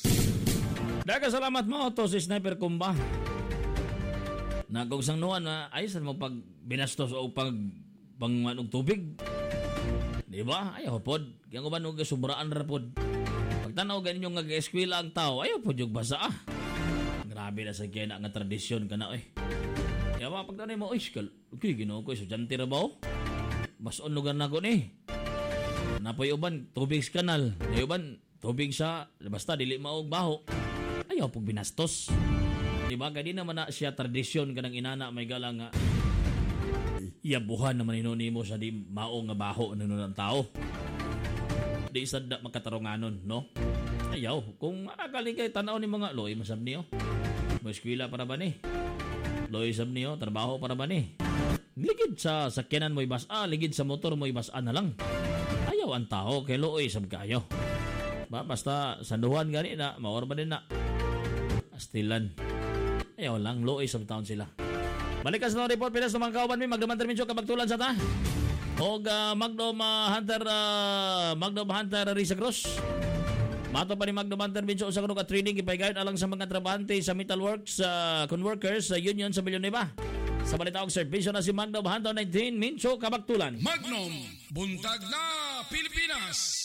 Daga salamat mo to si Sniper Cumba. Nagog sang nuan na aysan mo pag binastos o pag pangmanog tubig. Di ba? Ayaw pod. Yang uban og sobraan ra pod. Pagtanaw ganin yung nag-eskwela ang tao, ayaw pod yung basa. Grabe na sa kaya nga tradisyon kana oy. Kaya ba pagtanay mo oy, okay Ginoo ko estudyante ra ba? Mas on lugar na ko ni. Napoy uban tubig sa kanal, ay uban tubig sa basta dili maog baho. Ayaw pug binastos. Di ba gani naman na siya tradisyon kanang inana may galang nga iyabuhan naman inunimo sa di mao nga baho nuno ng tao. Di sad makatarunganon, no? Ayaw kung akali kay tanaw ni mga loy masab niyo. Mo eskwela para ba ni? Loy sab niyo trabaho para ba ni? Ligid sa sakyanan mo ibas ligid sa motor mo ibas na lang. Ayaw ang tao kay looy sab kayo. Ba basta sanduhan gani na maor ba din na. Astilan. Ayaw lang looy sab taon sila. Balik sa report pinas ng mga kauban mi magdamantar minyo kabagtulan sa ta. Og Magnum Hunter Risa Cruz. Mato pa ni Magnum Hunter minyo usa kuno ka training ipaygayon alang sa mga trabahante sa Metalworks Conworkers sa Union sa Villanueva. Sa balita og serbisyo na si Magnum Hunter 19 minyo kabagtulan. Magnum, buntag na Pilipinas.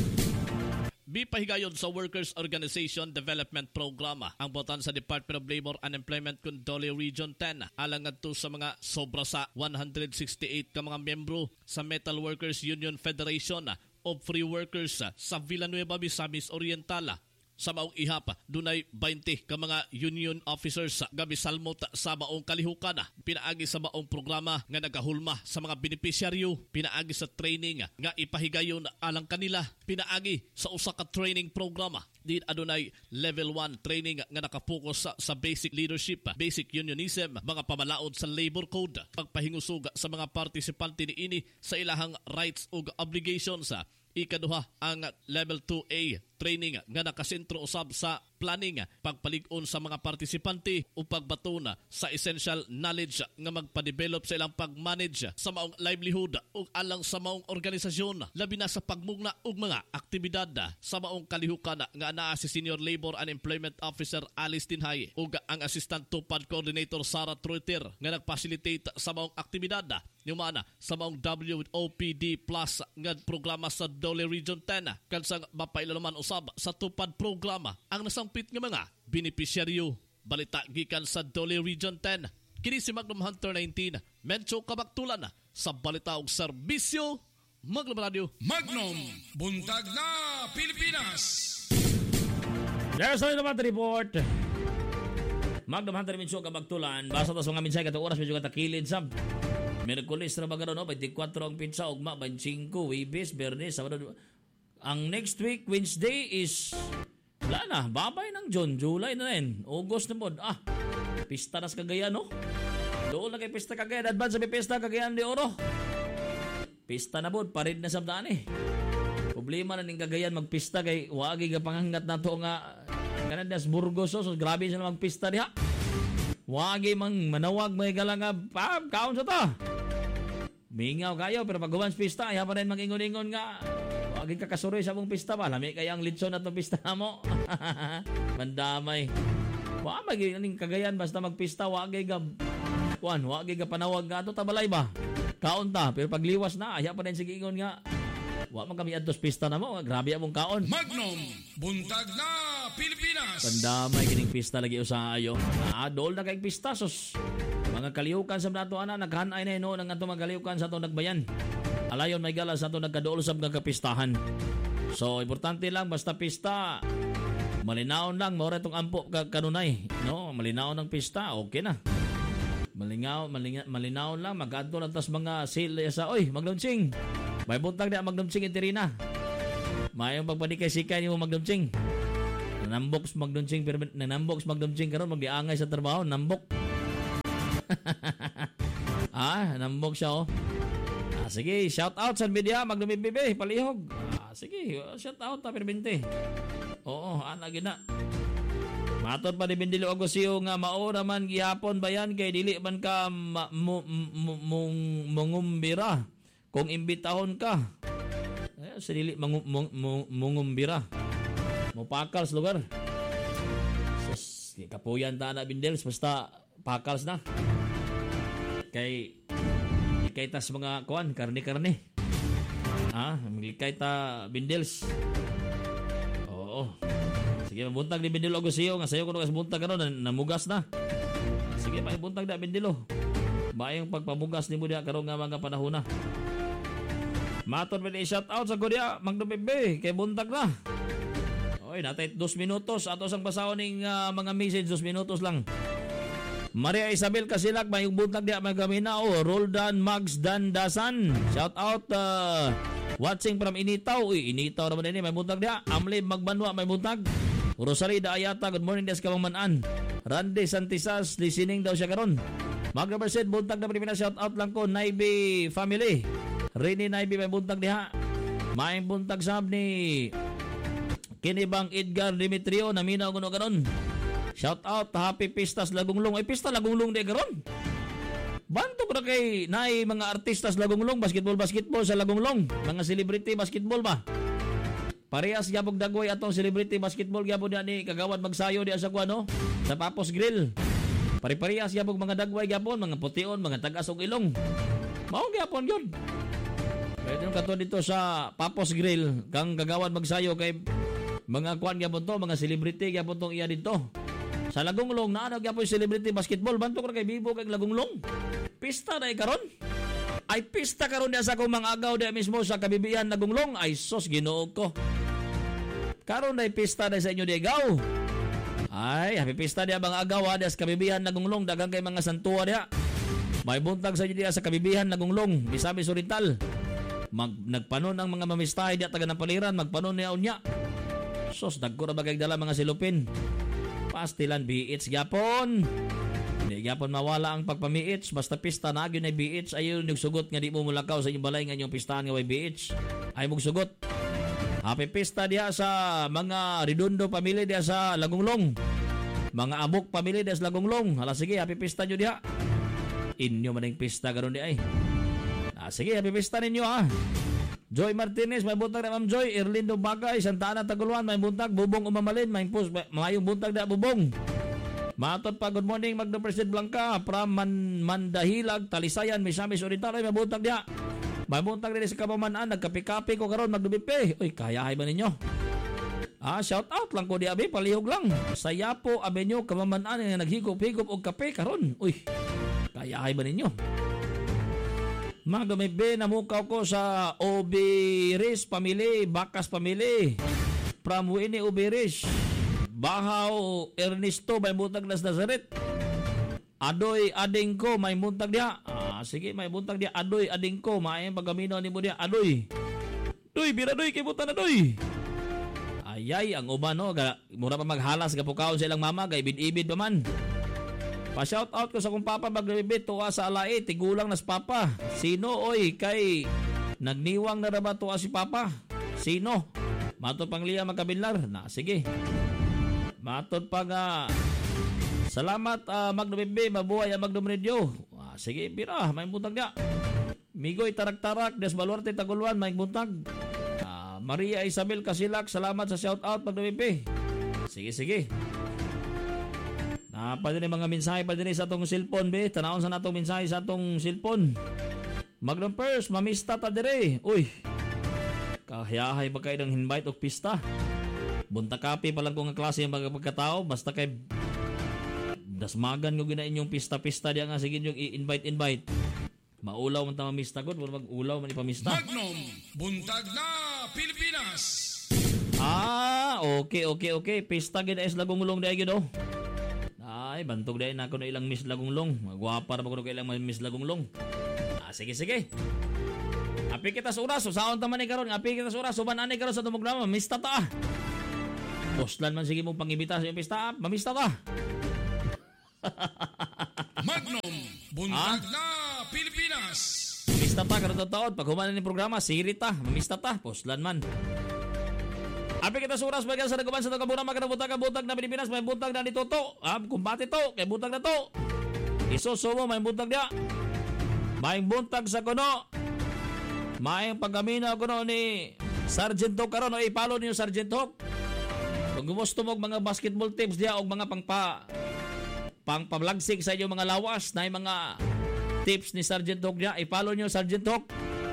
Bipahigayon sa Workers Organization Development Programa ang botan sa Department of Labor and Employment Condole Region 10 alang ngadto sa mga sobra sa 168 ka mga miyembro sa Metal Workers Union Federation of Free Workers sa Villanueva, Misamis Oriental. Sa maong ihap, dunay 20 ka mga union officers gabi salmot sa maong kalihukan. Pinaagi sa maong programa nga nagahulma sa mga beneficiaryo. Pinaagi sa training nga ipahigayon alang kanila. Pinaagi sa usa ka training programa. Din adunay level 1 training nga nakapokus sa basic leadership, basic unionism, mga pamalaod sa labor code, pagpahingusog sa mga partisipante niini sa ilahang rights ug obligations. Ikaduha ang level 2A training nga nakasentro usab sa planning, pagpalig-on sa mga partisipante o pagbatuna sa essential knowledge nga magpa-develop sa ilang pag-manage sa maong livelihood o alang sa maong organisasyon, labi na sa pagmugna og mga aktibidad sa maong kalihukan nga naa si Senior Labor and Employment Officer Alice Tinhay ug ang Assistant Tupad Coordinator Sarah Troiter nga nagfacilitate sa maong aktibidad. Yumana sa maong WOPD Plus nga programa sa Dole Region 10 kansang mapailaman usab sa tupad programa ang nasampit nga mga beneficiaryo. Balita gikan sa Dole Region 10. Kini si Magnum Hunter 19 medyo kabaktulan sa balita og serbisyo Magnum Radio. Magnum, buntag na Pilipinas. There's a naman report. Magnum Hunter medyo kabaktulan. Basta tas mga minsay katong oras medyo katakilid sab. Merkulis na ba gano'n, 24 ang pizza, ugma, 25, Webes, Bernes, Sabado. Ang next week, Wednesday is, wala na, babay ng June, July na rin, August na po. Pista na sa Cagayan, no? Doon na kay Pista Cagayan, advance sa Pista Cagayan de Oro. Pista na po, parid na sa daan eh. Problema na ng Cagayan magpista kay wagi ka panghangat na to nga, Canadas, Burgos, so grabe sila magpista diha. Wagi mang manawag may galanga kaon sa ta. Mingaw kayo pero pag humans pista ay pa rin mag-ingon-ingon nga. Wagi ka kasuroy sa mong pista ba? Lami kaya ang litson at pista mo. Mandamay. Wagi ning Cagayan basta magpista wagi ka wagi ka panawag nga to tabalay ba? Kaon ta pero pagliwas na ay pa rin sige ingon nga. Wa man kami adtos pista na mo, grabe among kaon. Magnum, buntag na Pilipinas. Pandamay kining pista lagi usahayo. Adol na kay pista sus. Mga kalihukan sa nato ana naghanay na no nang ato mga kalihukan sa ato nagbayan. Alayon may gala sa ato nagkaduol sa mga kapistahan. So importante lang basta pista. Malinaon lang mo itong ampo kanunay, no? Malinaon ng pista, okay na. Malinaw lang magadto lang tas mga sale sa oy magdumsing. May buntag na magdumsing interina. Mayong pagpadikay sikay nimo magdumsing. Nanambox magdumsing karon magdiangay sa trabaho, nambok. Nambok siya oh. Sige, shout out sa media magdumibibi palihog. Sige, shout out ta perbente. Oo, ana gina. Matod pa ni Bindilo Agosio nga maora man gihapon bayan kay dili man ka mangumbira kung imbitahon ka. Sa dili mangumbira. Mopakals lugar. Sus, kapuyan ta na Bindels basta pakals na. Kay tas mga kuan karne. Maglikay ta Bindels. Oo. Sige, buntag ni Bindilo Agosio nga sayo ko nung buntag karon namugas na. Sige, pa buntag na Bindilo. Bayang pagpamugas ni mo diha karon nga mga panahon na. Maton man shout out sa Korea, magdumibbe kay buntag na. Oy, natay 2 minutos ato sang basahon ning mga message 2 minutos lang. Maria Isabel Kasilak may buntag diha magaminao, Roldan Mags Dandasan. Shout out watching from Initaw. Initaw naman din may buntag diha. Amli Magbanwa may buntag. Rosalida Ayata, good morning des kamangmanan. Randy Santisas, listening daw siya karon. Magrepresent buntag na Pilipinas, shout out lang ko Naibi family. Rini Naibi may buntag diha. May buntag sab ni Kinibang Edgar Dimitrio na minaw kuno karon. Shout out happy pistas Lagunglong. Ay pista Lagunglong di karon. Banto ko na kay naay mga artistas Lagunglong, basketball sa Lagunglong, mga celebrity basketball ba? Parehas gyapon dagway atong celebrity basketball gyapon ni kagawad magsayo di sa kuano sa Papos Grill. Pare-parehas gyapon mga dagway gyapon, mga pution, mga tagas og ilong. Mao gyapon gyud. Pwede nung kato dito sa Papos Grill kang kagawad magsayo kay mga kuan gyapon to, mga celebrity gyapon tong iya dito. Sa Lagunglong na ano gyapon celebrity basketball, banto ko kay Bibo kay Lagunglong. Pista na karon. Ay pista karon dia sa akong mga agaw dia mismo sa kabibihan Lagunglong. Ay sos Ginoo ko. Karon na pista na sa inyo diagaw. Ay, happy pista dia mga agaw dia sa kabibihan Lagunglong, dagang kay mga santua dia. May buntag sa inyo dia sa kabibihan Lagunglong, Misamis Oriental. Nagpanon ang mga mamistahay dia taga ng paliran, magpanon niya unya. Sos dagko ra bagay dala mga silupin. Pastilan BH gyapon. Di gyapon mawala ang pagpami-BH, basta pista na gyud na BH ayon yung sugot nga di mo mulakaw sa inyong balay nga inyong pistahan nga way BH. Ay mong sugot. Happy pista diha sa mga Redondo family diha sa Lagunglong. Mga Abok family diha sa Lagunglong. Hala sige, happy pista nyo diha. Inyo man ang pista karon di ay. Sige, happy pista ninyo ha. Joy Martinez, may buntag na Ma'am Joy. Erlindo Bagay, Santa Ana Taguluan, may buntag. Bubong Umamalin, may mayong buntag na Bubong. Matot pa, good morning, Magno President Blanca, from Mandahilag, Talisayan, Misamis Oriental, may buntag diha. May buntag din sa Kapamanan, nagkapi-kapi ko karon magdubipe. Uy, kayahay ba ninyo? Shout out lang ko di abi, palihog lang. Sa Yapo Avenue, Kapamanan, nga naghigop-higop og kape karon. Uy, kayahay ba ninyo? Magdumibe, namukaw ko sa Obiris family, Bakas family. From Winnie Obiris. Bahaw Ernesto, may buntag nas Nazaret. Adoy Adingko, may buntag diha. Sige, may buntag diha. Adoy Adingko, may paggamino ni mo diha. Adoy. Doy, bira doy, kay buntag na doy. Ayay, ang uban no, mura pa maghalas gapukaon sa ilang mama, kay ibid-ibid pa man. Pa-shout out ko sa kong papa, maglibit, tuwa sa alay, tigulang nas papa. Sino, oy, kay nagniwang na raba tuwa si papa. Sino? Matod pang liya magkabilar. Sige. Matod pa nga. Salamat Magnum MB, mabuhay ang Magnum Radio. Sige, bira, may buntag niya. Migoy Tarak-Tarak, Des Baluarte Taguluan, may buntag. Maria Isabel Kasilak, salamat sa shout out Magnum MB. Sige. Pa din mga mensahe pa din sa atong cellphone be. Tanawon sa natong mensahe sa atong cellphone. Magnum First, mamista ta dire. Uy. Kahayahay ba kayo ng invite o pista? Bunta kape pa lang kung ang klase yung mga pagkatao. Basta kay dasmagan ko gina inyong pista-pista diya nga. Sige yung i-invite. Maulaw man tama mista ko. Wala mag-ulaw man ipamista. Magnum, buntag na Pilipinas. Okay. Pista gina is lagong-ulong diya gino. Ay, bantog dahil na ako na ilang Miss Lagong-long. Magwapa na ako na ilang Miss Lagong-long. Sige. Api kita sa oras. Saon taman ni karon. Api kita sa oras. Suban ani karon sa tumograma. Mista ta. Postlan man sige mong pangibita sa iyong pista. Mamista ta. Magnum, buntag na Pilipinas. Mamista ta karon taon. Pag humanan ni programa, sirit ta. Mamista ta. Postlan man. Api kita sa oras. Bagay sa nagaban sa tagabunan. Magkabutag na Pilipinas. May butag na dituto. Kumpati to. Kay butag na to. Isusumo. May butag niya. May buntag sa kuno. May pagkamina kuno ni Sergeant Hawk karon. O ipalo niyo Sergeant Hawk. Kung gusto mo mga basketball tips diya o mga pangpablagsig sa inyo mga lawas na yung mga tips ni Sergeant Hawk diya, ipalo niyo Sergeant Hawk.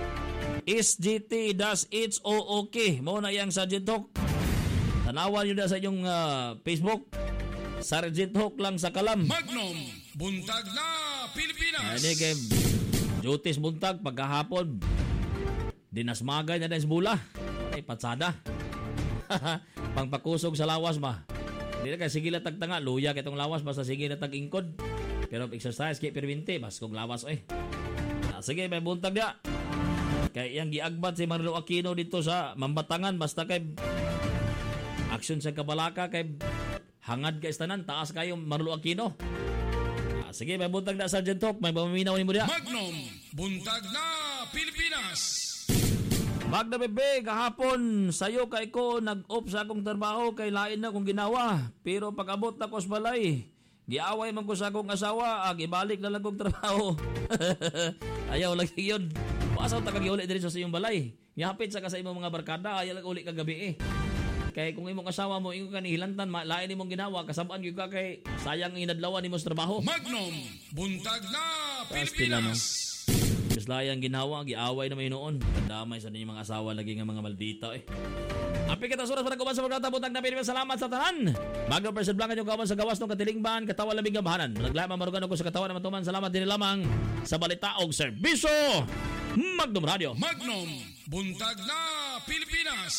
SGT-HOOK. Muna yung Sergeant Hawk. Tanawan nyo na sa inyong Facebook. Sergeant Hawk lang sa kalam. Magnum, buntag na Pilipinas. Ini kay Jutis buntag pagkahapon. Dinasmagay na sa bula. Ay, patsada. Pangpakusog sa lawas ba. Hindi na kay sige na tagtanga. Luya kay itong lawas basta sige na tag-ingkod. Pero exercise kay perwinte. Bas kong lawas sige, may buntag niya. Kay yang giagbat si Marlo Aquino dito sa Mambatangan. Basta kay aksyon sa Kabalaka kay hangad ka istanan. Taas kayo Marlo Aquino. Sige, may buntag na Sergeant Hawk. May pamaminaw ni mo diya. Magnum, buntag na Pilipinas. Magda bebe, kahapon sayo kay ko nag-off sa akong trabaho kay lain na kong ginawa. Pero pag-abot na ko sa balay, giaway man ko sa akong asawa, ibalik na lang kong trabaho. Ayaw lagi yun. Pasaw ta kag uli diri sa iyong balay. Yapit sa imong mga barkada, ayaw lang uli kagabi Kay kung imong asawa mo ingon ka ni hilantan, lain imong ginawa, kasabaan gyud ka kay sayang inadlawan nimo sa trabaho. Magnum, buntag na Pilipinas. Layang ginawa, giaway na may noon. Kadamay sa ninyong mga asawa lagi nga mga maldita Api kita suras para kuban sa programa butag na Pilipinas. Salamat sa tanan. Magno President Blanca yung kawan sa gawas ng katilingban, katawan labing gabahanan. Naglama marugan ako sa katawan na matuman. Salamat din lamang sa balita og serbisyo. Magnum Radio. Magnum, buntag na Pilipinas.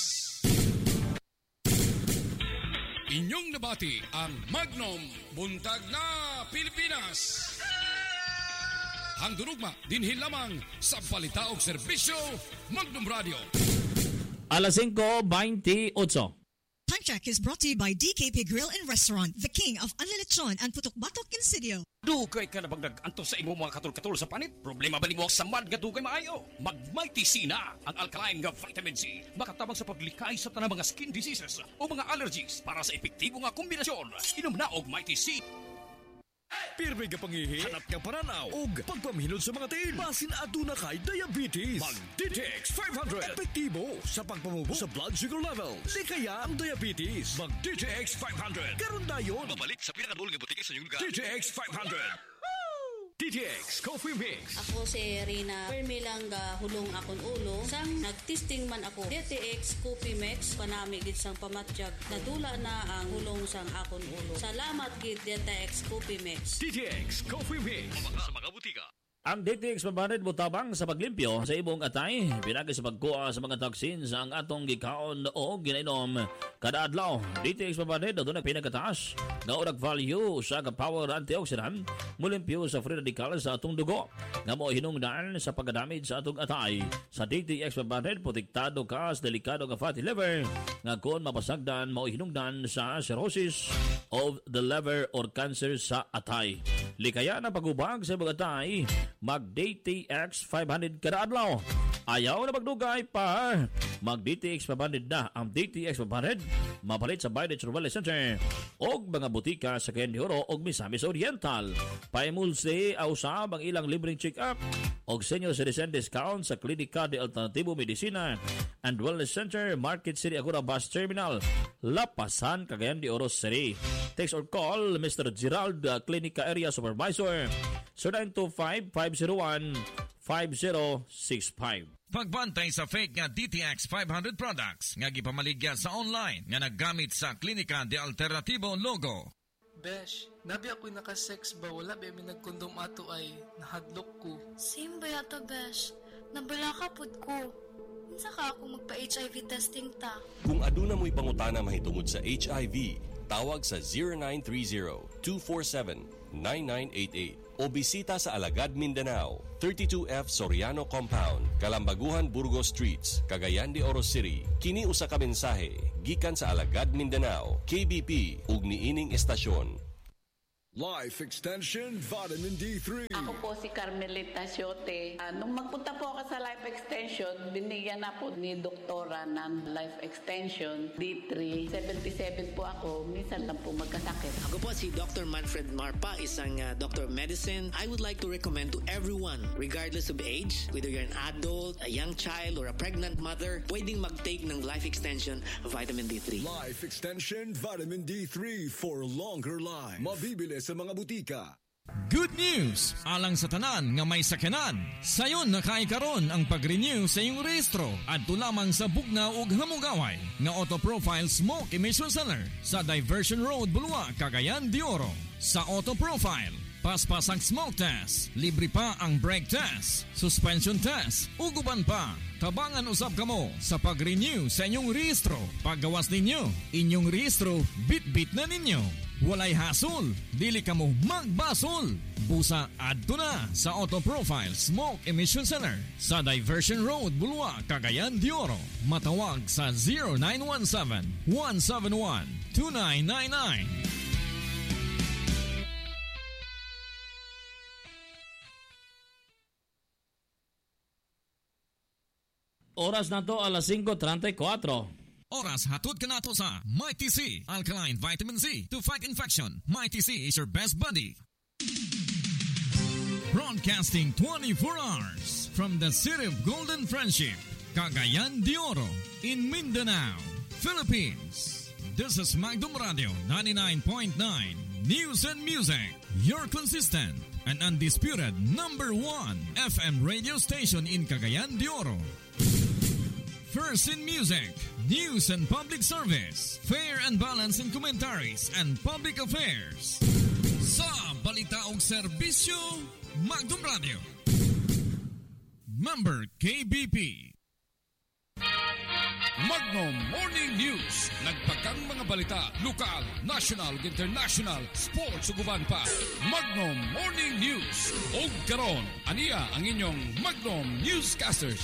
Inyong nabati ang Magnum, buntag na Pilipinas. Ang durugma, dinhin lamang sa balita og serbisyo, Magnum Radio. Alas 5:28. Time check is brought to you by DKP Grill and Restaurant, the king of unlilechon and putok-batok in Sidio. Dugay ka na bang nag-anto sa imo mga katul-katul sa panit? Problema ba nimo sa mad nga dugay maayo? Mag-Mighty C na ang alkaline nga vitamin C. Makatabang sa paglikay sa tanang mga skin diseases o mga allergies para sa epektibo nga kombinasyon. Inom na og Mighty C. Pirmi ka pangihi, hanap ka pananaw, ug pagpamhilod sa mga tiil. Basin aduna kay diabetes. Mag-DTX 500. Epektibo sa pagpamubo sa blood sugar levels. Di kaya ang diabetes. Mag-DTX 500. Karon dayon. Mabalik sa pinakadul nga butiki sa inyong lugar. DTX 500. DTX Coffee Mix. Ako si Rina Permilang hulong akon ulo. Sang nagtesting man ako DTX Coffee Mix panami gid sang pamatyag. Nadula na ang hulong sang akon ulo. Salamat gid DTX Coffee Mix. DTX Coffee Mix. Sa mga butika. Ang DTX Pabanid butabang sa paglimpyo sa ibong atay, pinagi sa pagkuha sa mga toxins ang atong gikaon o ginainom kada adlaw. DTX Pabanid doon ang pinakataas nga urag value sa power antioxidant, mulimpyo sa free radical sa atong dugo, nga mo hinungdan sa pagdamage sa atong atay. Sa DTX Pabanid protektado ka sa delikado nga fatty liver nga kon mapasagdan mo hinungdan sa cirrhosis of the liver or cancer sa atay. Likaya na pagubag sa ibang atay, mag-DTX 500 kada adlaw. Ayaw na magdugay pa. Mag-DTX 500 na ang DTX 500 mapalit sa Baydich Rurales Center og mga butika sa Candihoro og Misamis Oriental. Paimulsi ausab ang ilang libreng check-up og senior citizen discount sa Klinika de Alternatibo Medicina and Wellness Center, Market City Agora Bus Terminal, Lapasan, Cagayan de Oro City. Text or call Mr. Gerald, Klinika Area Supervisor, 0925-501-5 5065. Pagbantay sa fake nga DTX 500 products nga gipamaligya sa online nga naggamit sa Klinika de Alternatibo logo. Besh, nabi ako'y nakasex ba? Wala ba may nagkondom ato ay nahadlok ko. Same ba yato, Besh? Nabala ka pud ko. Unsa ka ako magpa-HIV testing ta? Kung aduna mo'y pangutana mahitungod sa HIV, tawag sa 0930-247-9988 o bisita sa Alagad, Mindanao, 32F Soriano Compound, Kalambaguhan, Burgos Streets, Cagayan de Oro City. Kini usa ka mensahe gikan sa Alagad, Mindanao, KBP ug niining estasyon. Life Extension Vitamin D3. Ako po si Carmelita Siote. Nung magpunta po ako sa Life Extension, binigyan na po ni doktora ng Life Extension D3. 77 po ako, minsan lang po magkasakit. Ako po si Dr. Manfred Marpa, isang Doctor of Medicine. I would like to recommend to everyone, regardless of age, whether you're an adult, a young child, or a pregnant mother, pwedeng mag-take ng Life Extension Vitamin D3. Life Extension Vitamin D3 for longer life. Mabibili sa mga butika. Good news! Alang sa tanan nga may sakyanan, sayon nakaikaron ang pag-renew sa iyong rehistro at lamang sa Bugnaw ug Hamugaway nga Auto Profile Smoke Emission Center sa Diversion Road, Bulua, Cagayan de Oro. Sa Auto Profile, paspas ang smoke test, libre pa ang brake test, suspension test, uguban pa. Tabangan usab kamo sa pag-renew sa inyong rehistro. Paggawas ninyo, inyong rehistro, bit-bit na ninyo. Walay hasol, dili kamo magbasol. Busa adto na sa Auto Profile Smoke Emission Center sa Diversion Road, Bulua, Cagayan de Oro. Matawag sa 0917-171-2999. Oras na to alas 5:34. Oras hatod ka na to sa Mighty C Alkaline Vitamin C to fight infection. Mighty C is your best buddy. Broadcasting 24 hours from the city of Golden Friendship, Cagayan de Oro, in Mindanao, Philippines. This is Magdum Radio 99.9 News and Music, your consistent and undisputed number 1 FM radio station in Cagayan de Oro. First in music, news and public service, fair and balanced in commentaries and public affairs. Sa balita ug serbisyo, Magdum Radio. Member KBP. Magnum Morning News. Nagpakang mga balita, lokal, national, international, sports ug uban pa. Magnum Morning News. Og karon, aniya ang inyong Magnum Newscasters.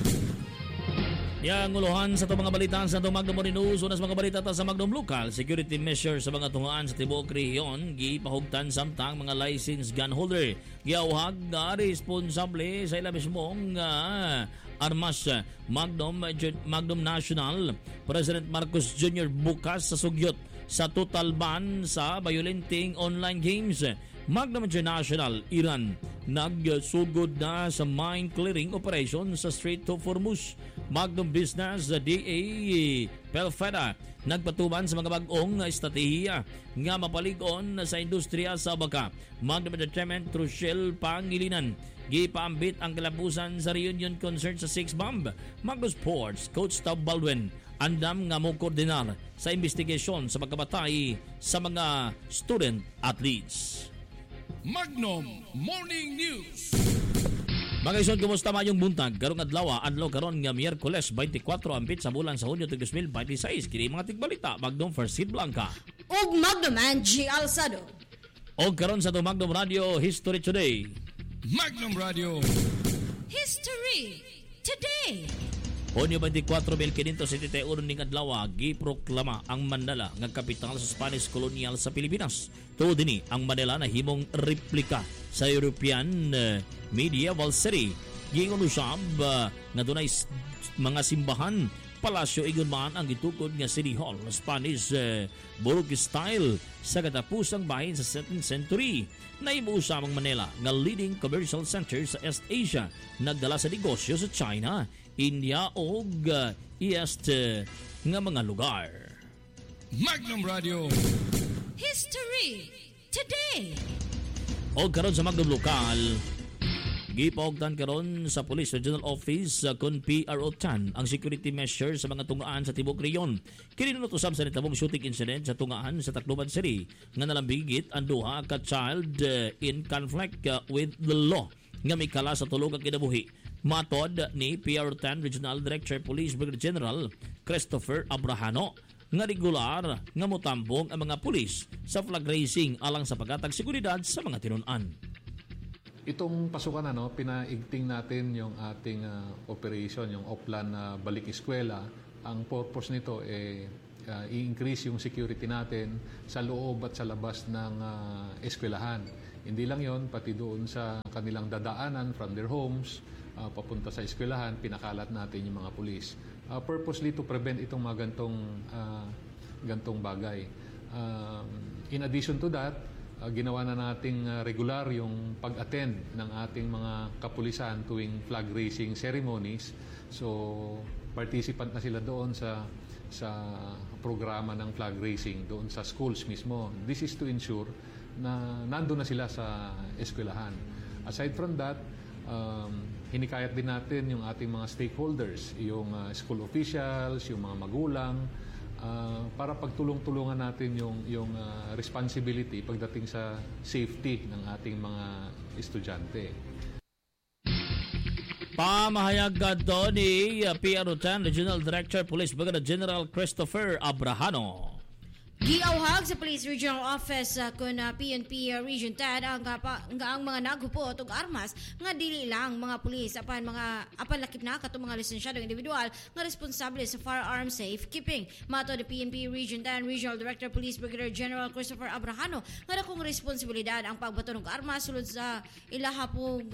Yang uluhan sa itong mga balita sa itong Magnum Morning News. Una sa mga balita ta sa Magnum Local, security measures sa mga tungaan sa tibuok rehiyon, gipahugtan samtang mga licensed gun holder. Giawhag na responsable sa ila mismong armas. Magnum National, President Marcos Jr. bukas sa sugyot sa total ban sa violenting online games. Magnum International, Iran, nagsugod na sa mine clearing operation sa Strait of Hormuz. Magnum Business, DA Pelfeda, nagpatuman sa mga bagong estratehiya nga mapalig-on sa industriya sa baka. Magnum Entertainment, Rochelle Pangilinan, gipaambit ang kalabusan sa reunion concert sa 6 Bomb. Magnum Sports, Coach Tab Baldwin, andam nga mo koordinar sa investigasyon sa pagkabatay sa mga student athletes. Magnum Morning News. Mga isod, kumusta mayong buntag? Karong adlaw karon nga Miyerkules 24 ambit sa bulan sa Hunyo 2026. Kini mga tigbalita, Magnum First Hit Blanca ug Magnum Angie Alzado. Og karon sa to Magnum Radio History Today. Magnum Radio History Today. Hunyo 24, 1571 ning adlaw giproklama ang Manila nga kapital sa Spanish colonial sa Pilipinas. Tuod dinhi ang Manila na himong replika sa European medieval city. Giingon usab nga dunay mga simbahan, palasyo igon man ang gitukod nga City Hall, Spanish Baroque style sa katapusang bahin sa 17th century. Nahimo usab ang Manila nga leading commercial center sa East Asia, nagdala sa negosyo sa China, India ug East nga mga lugar. Magnum Radio History Today. O karon sa Magnum Local, Gipaugtan karon sa Police Regional Office kun PRO Chan ang security measures sa mga tungaan sa Tibok Reyon. Kini usab sa nitabong shooting incident sa tungaan sa Tacloban City nga nalambigit ang duha ka child in conflict with the law nga may kala sa tulog ang kinabuhi. Matod ni PRO 10 Regional Director Police Brigadier General Christopher Abrahano nga regular nga motambong ang mga pulis sa flag raising alang sa paghatag seguridad sa mga tinun-an. Itong pasukan pinaigting natin yung ating operation, yung Oplan Balik Eskwela. Ang purpose nito i-increase yung security natin sa loob at sa labas ng eskwelahan. Hindi lang yon, pati doon sa kanilang dadaanan from their homes, papunta sa eskwelahan, pinakalat natin yung mga pulis. Purposely to prevent itong mga gantong bagay. In addition to that, ginawa na nating regular yung pag-attend ng ating mga kapulisan tuwing flag raising ceremonies. So, participant na sila doon sa programa ng flag raising doon sa schools mismo. This is to ensure na nandun na sila sa eskwelahan. Aside from that, hinikayat din natin yung ating mga stakeholders, yung school officials, yung mga magulang, para pagtulong-tulungan natin yung responsibility pagdating sa safety ng ating mga estudyante. Pamahayag kadto ni PRO 10 Regional Director Police Brigadier General Christopher Abrahano. Giawhag sa Police Regional Office kun PNP Region 10 ang mga naghupot og armas nga dili lang mga pulis apan lakip na katong mga lisensyadong individual nga responsable sa firearm safekeeping. Mato ni PNP Region 10 Regional Director Police Brigadier General Christopher Abrahano nga dakong responsibilidad ang pagbato og armas sulod sa ilahapong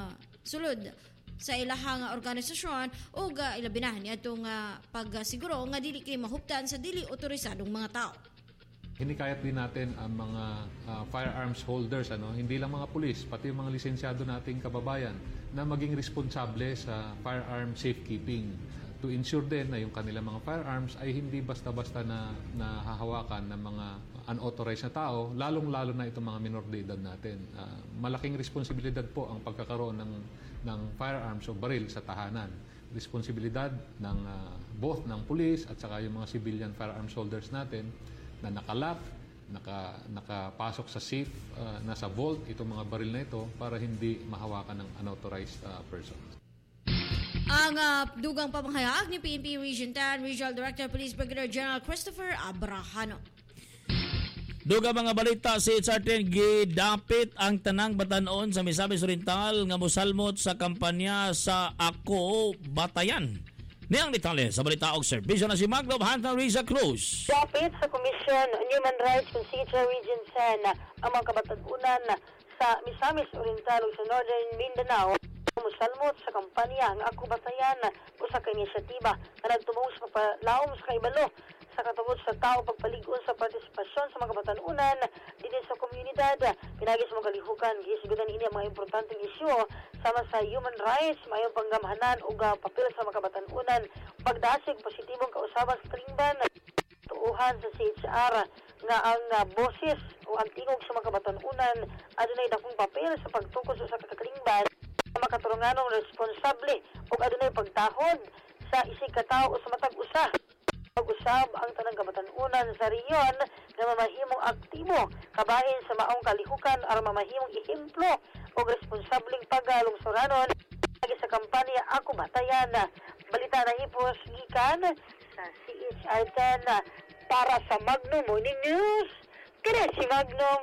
sa ilahang organisasyon o ilabinan niadtong pagsiguro nga dili kini mahuptan sa dili otorisadong mga tao. Hinikayat din natin ang mga firearms holders, hindi lang mga pulis, pati yung mga lisensyado nating kababayan na maging responsable sa firearm safekeeping to ensure din na yung kanilang mga firearms ay hindi basta-basta na hahawakan ng mga unauthorized na tao, lalong-lalo na itong mga minor de edad natin. Malaking responsibilidad po ang pagkakaroon ng firearms o baril sa tahanan. Responsibilidad ng both ng pulis at saka yung mga civilian firearms holders natin na nakalock, nakapasok sa safe, nasa vault itong mga baril na ito para hindi mahawakan ng unauthorized persons. Ang dugang pamahayag ni PNP Region 10 Regional Director Police Brigadier General Christopher Abrahano. Duga mga balita si HR10 gidapit ang tanang batanon sa Misamis Oriental nga mosalmot sa kampanya sa Ako Batayan. Niyang detalye sa balita og serbisyo na si Maglob Hunter Riza Cruz. Dapit sa Commission on Human Rights kung CHR Region 10 ang mga kabatagunan sa Misamis Oriental ug sa Northern Mindanao musalmot sa kampanya ang Ako Batayan usa ka inisyatiba nga nagtumong sa pagpalaom sa kaibalo sa katungod sa tao pagpaligon sa partisipasyon sa mga kabatanunan dinhi sa komunidad. Pinagi sa mga kalihukan gisigudan ini ang mga importanteng isyu sama sa human rights, mayong panggamhanan ug papel sa mga kabatanunan, pagdasig positibong kausaban sa talingban, tuuhan sa CHR nga ang boses o ang tingog sa mga kabatanunan adunay dakong papel sa pagtukod sa katalingban sa makatulunganong responsable ug adunay pagtahod sa isig ka tawo o sa matag usa. Pag-usab ang tanang kabatanunan sa reyon na mamahimong aktibo kabahin sa maong kalihukan aron mamahimong ehemplo o responsableng pagalungsuranon lagi sa kampanya Ako Batayan. Balita na hipos gikan sa CHR 10 para sa Magnum Morning News. Kaya si Magnum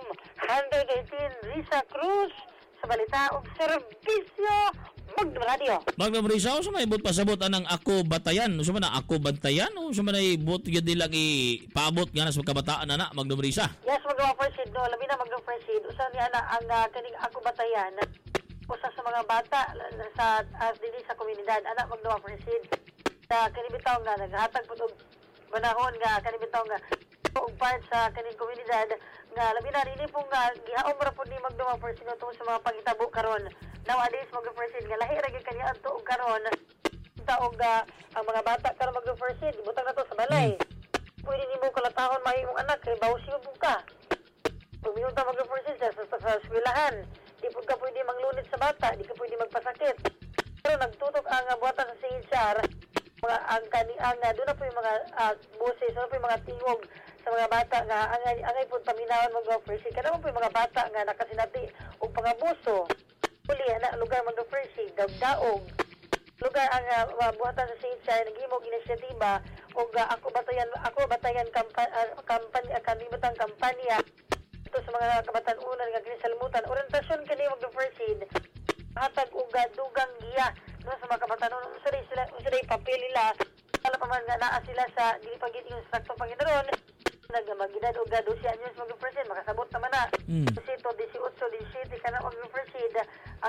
118 Riza Cruz sa balita og serbisyo Magnum Radio. Magnum Riza, o may ibot pasabot anang Ako Batayan? O na Ako Bantayan? O may ibot yun nilang ipaabot nga na sa kabataan na Magnum Riza? Yes, Magnum Presid. No, labi na Magnum Presid. Usa niya na ang kaning Ako Batayan. Usa sa mga bata sa dili sa komunidad. Anak Magnum Presid. Kanibitaw nga, naghatag po og manahon nga, kanibitaw nga, og part sa kaning komunidad nga labi na rin pong gihaom ra po ni Magnum Presid tungkol sa mga pangitabo karon. Nowadays, Magnum Presid, nga lahi ra gyud kaniya adto og karon. Taog ang mga bata karon Magnum Presid, butang na to sa balay. Pwede nimo kalatahon mahimong anak kay bawsi mo ka. Pagminunta Magnum Presid sa eskwelahan. Di po ka pwede manglunod malapit sa bata, di ka pwede magpasakit. Pero nagtutok ang buhatan sa CHR, doon na po yung mga buses, doon na po yung mga tingog sa mga bata nga angay po paminawan mag-offersig. Kada mo po yung mga bata nga nakasinati o pangabuso. Uli, lugar mag-offersig, daog. Lugar ang buhatan sa CHR, naghimog inisyatiba o ako batayan kanibutang kampanya ito sa mga kabatan-unan nga ginisalmutan. Orientasyon kani mag-offersig, hatag uga dugang giya no sa mga kabatan-unan. Sila papel nila. Wala pa man nga naa sila sa dili pagit yung sakto Panginoon. Nagmagidad og 12 anyos mag-offersig, makasabot naman na. Kasi 18, 17 kana mag-offersig.